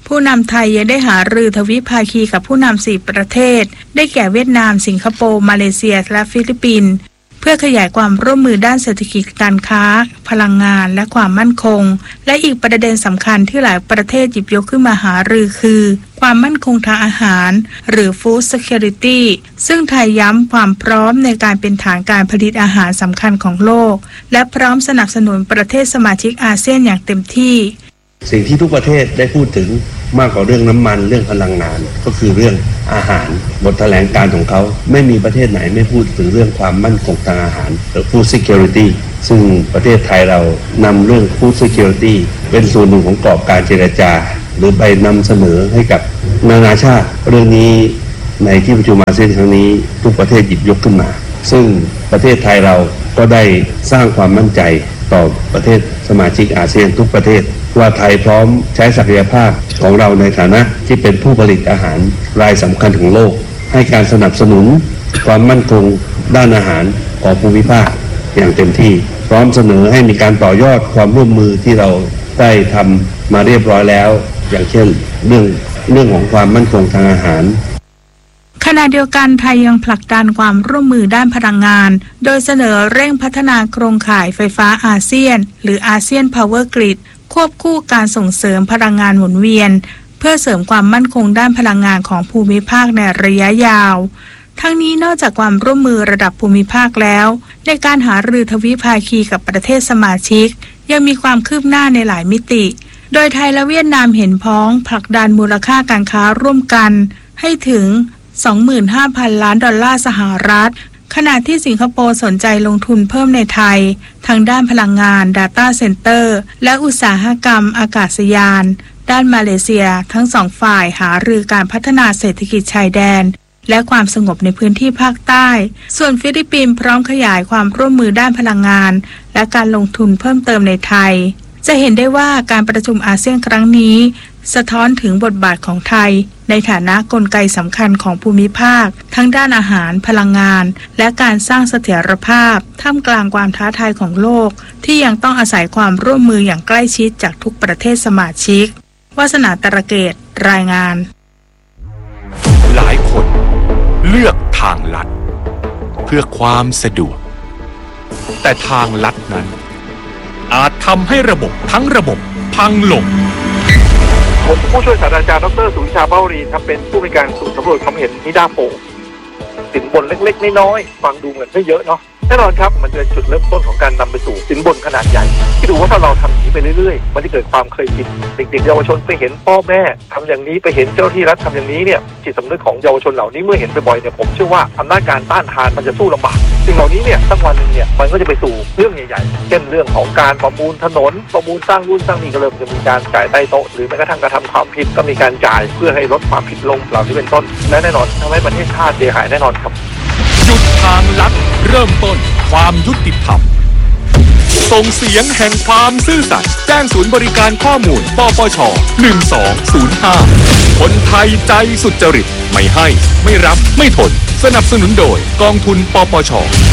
ผู้นำไทยยังได้หารือทวิภาคีกับผู้นำสี่ประเทศได้แก่เวียดนามสิงคโปร์มาเลเซียและฟิลิปปินส์เพื่อขยายความร่วมมือด้านเศรษฐกิจการค้าพลังงานและความมั่นคงและอีกประเด็นสำคัญที่หลายประเทศหยิบยกขึ้นมาหารือคือความมั่นคงทางอาหารหรือ Food Security ซึ่งไทยย้ำความพร้อมในการเป็นฐานการผลิตอาหารสำคัญของโลกและพร้อมสนับสนุนประเทศสมาชิกอาเซียนอย่างเต็มที่สิ่งที่ทุกประเทศได้พูดถึงมากกว่าเรื่องน้ำมันเรื่องพลังงานก็คือเรื่องอาหารบทแถลงการของเขาไม่มีประเทศไหนไม่พูดถึงเรื่องความมั่นคงทางอาหารหรือ Food Security ซึ่งประเทศไทยเรานำเรื่อง Food Security เป็นส่วนหนึ่งของกรอบการเจรจาหรือไปนำเสนอให้กับนานาชาติเรื่องนี้ในที่ประชุมอาเซียนครั้งนี้ทุกประเทศหยิบยกขึ้นมาซึ่งประเทศไทยเราก็ได้สร้างความมั่นใจต่อประเทศสมาชิกอาเซียนทุกประเทศว่าไทยพร้อมใช้ศักยภาพของเราในฐานะที่เป็นผู้ผลิตอาหารรายสำคัญของโลกให้การสนับสนุนความมั่นคงด้านอาหารของภูมิภาคอย่างเต็มที่พร้อมเสนอให้มีการต่อยอดความร่วมมือที่เราได้ทำมาเรียบร้อยแล้วอย่างเช่นเรื่องเรื่องของความมั่นคงทางอาหารขณะเดียวกันไทยยังผลักดันความร่วมมือด้านพลังงานโดยเสนอเร่งพัฒนาโครงข่ายไฟฟ้าอาเซียนหรืออาเซียนพาวเวอร์กริดควบคู่การส่งเสริมพลังงานหมุนเวียนเพื่อเสริมความมั่นคงด้านพลังงานของภูมิภาคในระยะยาวทั้งนี้นอกจากความร่วมมือระดับภูมิภาคแล้วในการหารือทวิภาคีกับประเทศสมาชิกยังมีความคืบหน้าในหลายมิติโดยไทยและเวียดนามเห็นพ้องผลักดันมูลค่าการค้าร่วมกันให้ถึง สองหมื่นห้าพัน ล้านดอลลาร์สหรัฐขณะที่สิงคโปร์สนใจลงทุนเพิ่มในไทยทางด้านพลังงาน Data Center และอุตสาหกรรมอากาศยานด้านมาเลเซียทั้งสองฝ่ายหารือการพัฒนาเศรษฐกิจชายแดนและความสงบในพื้นที่ภาคใต้ส่วนฟิลิปปินส์พร้อมขยายความร่วมมือด้านพลังงานและการลงทุนเพิ่มเติมในไทยจะเห็นได้ว่าการประชุมอาเซียนครั้งนี้สะท้อนถึงบทบาทของไทยในฐานะกลไกสำคัญของภูมิภาคทั้งด้านอาหารพลังงานและการสร้างเสถียรภาพท่ามกลางความท้าทายของโลกที่ยังต้องอาศัยความร่วมมืออย่างใกล้ชิดจากทุกประเทศสมาชิกวาสนาตระเกตรายงานหลายคนเลือกทางลัดเพื่อความสะดวกแต่ทางลัดนั้นอาจทำให้ระบบทั้งระบบพังลงผมผู้ช่วยศาสตราจารย์ดรสุวิชาเป้ารีครับเป็นผู้บริการศูนย์สำรวจความเห็นนิดาโพสินบนเล็กๆน้อยๆฟังดูเงินไม่เยอะเนาะแน่นอนครับมันจะเป็นจุดเริ่มต้นของการนำไปสู่สินบนขนาดใหญ่ที่ดูว่าถ้าเราทำอย่างนี้ไปเรื่อยๆมันจะเกิดความเคยชินเด็กๆเยาวชนไปเห็นพ่อแม่ทำอย่างนี้ไปเห็นเจ้าที่รัฐทำอย่างนี้เนี่ยจิตสำนึกของเยาวชนเหล่านี้เมื่อเห็นบ่อยๆเนี่ยผมเชื่อว่าอำนาจการต้านทานมันจะสู้ลำบากสิ่งเหล่านี้เนี่ยสักวันนึงเนี่ยมันก็จะไปสู่เรื่องใหญ่ๆเช่นเรื่องของการประมูลถนนประมูลสร้างรุ่นสร้างนี่ก็เริ่มจะมีการจ่ายใต้โต๊ะหรือแม้กระทั่งกระทำความผิดก็มีการจ่ายเพื่อให้ลดความผิดลงเหล่านี้เป็นต้นและแน่นอนทำให้ประเทศชาติเสียหายแน่นอนครับหยุดทางลัดเริ่มต้นความยุติธรรมส่งเสียงแห่งความซื่อสัตย์แจ้งศูนย์บริการข้อมูลปปชหนึ่งสองศูนย์ห้าคนไทยใจสุจริตไม่ให้ไม่รับไม่ทนสนับสนุนโดยกองทุนปปช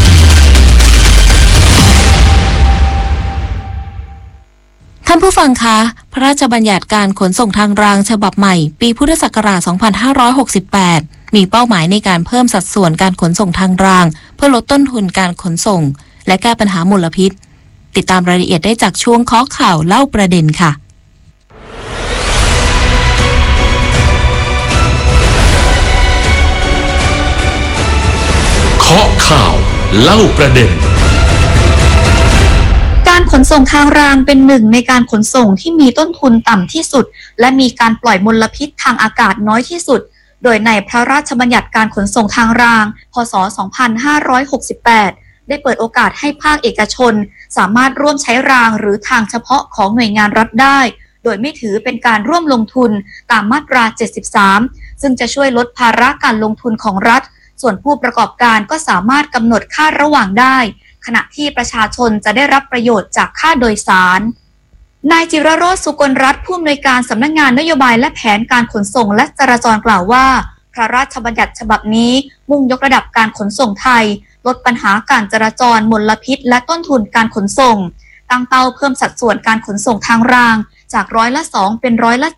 ท่านผู้ฟังคะพระราชบัญญัติการขนส่งทางรางฉบับใหม่ปีพุทธศักราชสองพันห้าร้อยหกสิบแปดมีเป้าหมายในการเพิ่มสัดส่วนการขนส่งทางรางเพื่อลดต้นทุนการขนส่งและแก้ปัญหามลพิษติดตามรายละเอียดได้จากช่วงเคาะข่าวเล่าประเด็นค่ะเคาะข่าวเล่าประเด็นการขนส่งทางรางเป็นหนึ่งในการขนส่งที่มีต้นทุนต่ำที่สุดและมีการปล่อยมลพิษทางอากาศน้อยที่สุดโดยในพระราชบัญญัติการขนส่งทางรางพ.ศ. สองพันห้าร้อยหกสิบแปดได้เปิดโอกาสให้ภาคเอกชนสามารถร่วมใช้รางหรือทางเฉพาะของหน่วยงานรัฐได้โดยไม่ถือเป็นการร่วมลงทุนตามมาตราเจ็ดสิบสามซึ่งจะช่วยลดภาระการลงทุนของรัฐส่วนผู้ประกอบการก็สามารถกำหนดค่าระหว่างได้ขณะที่ประชาชนจะได้รับประโยชน์จากค่าโดยสารนายจิรโรจน์สุกลรัตน์ผู้อำนวยการสำนักงานนโยบายและแผนการขนส่งและจราจรกล่าวว่าพระราชบัญญัติฉบับนี้มุ่งยกระดับการขนส่งไทยลดปัญหาการจราจรมลพิษและต้นทุนการขนส่งตั้งเป้าเพิ่มสัดส่วนการขนส่งทางรางจากร้อยละสองเป็นร้อยละเจ็ด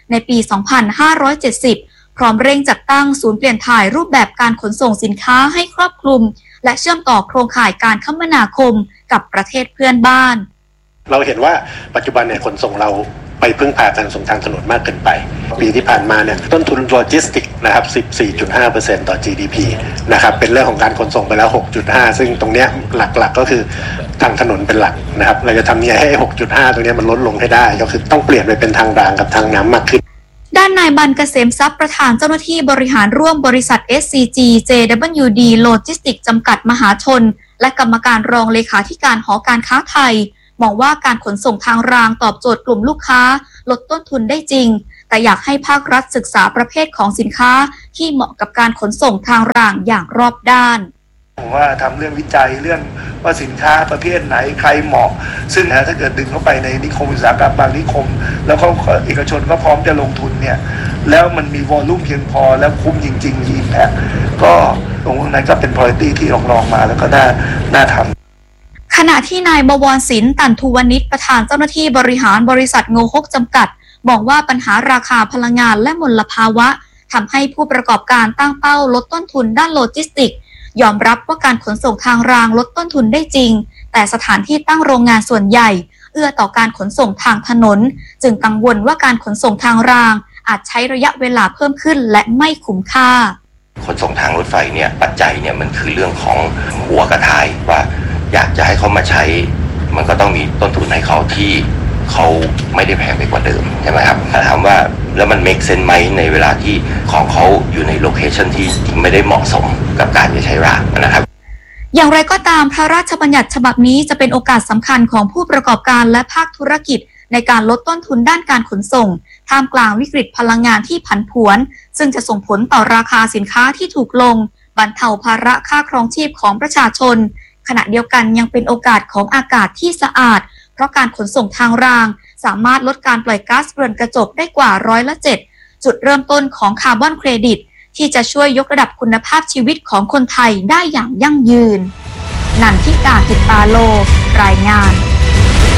ในปี สองพันห้าร้อยเจ็ดสิบ พร้อมเร่งจัดตั้งศูนย์เปลี่ยนถ่ายรูปแบบการขนส่งสินค้าให้ครอบคลุมและเชื่อมต่อโครงข่ายการคมนาคมกับประเทศเพื่อนบ้านเราเห็นว่าปัจจุบันเนี่ยขนส่งเราไปพึ่งพาการขนส่งทางถนนมากเกินไปปีที่ผ่านมาเนี่ยต้นทุนโลจิสติกนะครับ สิบสี่จุดห้าเปอร์เซ็นต์ ต่อ จี ดี พี นะครับเป็นเรื่องของการขนส่งไปแล้ว หกจุดห้า ซึ่งตรงเนี้ยหลักๆก็คือทางถนนเป็นหลักนะครับเราจะทำยังไงให้ หกจุดห้า ตรงนี้มันลดลงให้ได้ก็คือต้องเปลี่ยนไปเป็นทางรางกับทางน้ำมากขึ้นด้านนายบันเกษมทรัพย์ประธานเจ้าหน้าที่บริหารร่วมบริษัท เอส ซี จี เจ ดับเบิลยู ดี Logistics จำกัดมหาชนและกรรมการรองเลขาธิการหอการค้าไทยมองว่าการขนส่งทางรางตอบโจทย์กลุ่มลูกค้าลดต้นทุนได้จริงแต่อยากให้ภาครัฐศึกษาประเภทของสินค้าที่เหมาะกับการขนส่งทางรางอย่างรอบด้านผมว่าทำเรื่องวิจัยเรื่องว่าสินค้าประเภทไหนใครเหมาะซึ่งถ้าเกิดดึงเข้าไปในนิคมอุตสาหกรรมบางนิคมแล้วเขาเอกชนก็พร้อมจะลงทุนเนี่ยแล้วมันมีวอลลุ่มเพียงพอแล้วคุ้มจริงๆมีอิมแพคก็ตรงนั้นก็เป็น priority ที่ลองๆมาแล้วก็น่าน่าทำขณะที่นายบวรศิลป์ตันทุวณิชประธานเจ้าหน้าที่บริหารบริษัทโงฮกจำกัดบอกว่าปัญหาราคาพลังงานและมลภาวะทำให้ผู้ประกอบการตั้งเป้าลดต้นทุนด้านโลจิสติกส์ยอมรับว่าการขนส่งทางรางลดต้นทุนได้จริงแต่สถานที่ตั้งโรงงานส่วนใหญ่เอื้อต่อการขนส่งทางถนนจึงกังวลว่าการขนส่งทางรางอาจใช้ระยะเวลาเพิ่มขึ้นและไม่คุ้มค่าขนส่งทางรถไฟเนี่ยปัจจัยเนี่ยมันคือเรื่องของหัวกระท้ายว่าอยากจะให้เขามาใช้มันก็ต้องมีต้นทุนให้เขาที่เขาไม่ได้แพงไปกว่าเดิมใช่ไหมครับถามว่าแล้วมัน make sense ไหมในเวลาที่ของเขาอยู่ในโลเคชันที่ไม่ได้เหมาะสมกับการจะใช้รางนะครับอย่างไรก็ตามพระราชบัญญัติฉบับนี้จะเป็นโอกาสสำคัญของผู้ประกอบการและภาคธุรกิจในการลดต้นทุนด้านการขนส่งท่ามกลางวิกฤตพลังงานที่ผันผวนซึ่งจะส่งผลต่อราคาสินค้าที่ถูกลงบรรเทาภาระค่าครองชีพของประชาชนขณะเดียวกันยังเป็นโอกาสของอากาศที่สะอาดเพราะการขนส่งทางรางสามารถลดการปล่อยก๊าซเรือนกระจกได้กว่าร้อยละเจ็ดจุดเริ่มต้นของคาร์บอนเครดิตที่จะช่วยยกระดับคุณภาพชีวิตของคนไทยได้อย่างยั่งยืนนันทิกา จิตตาโลรายงาน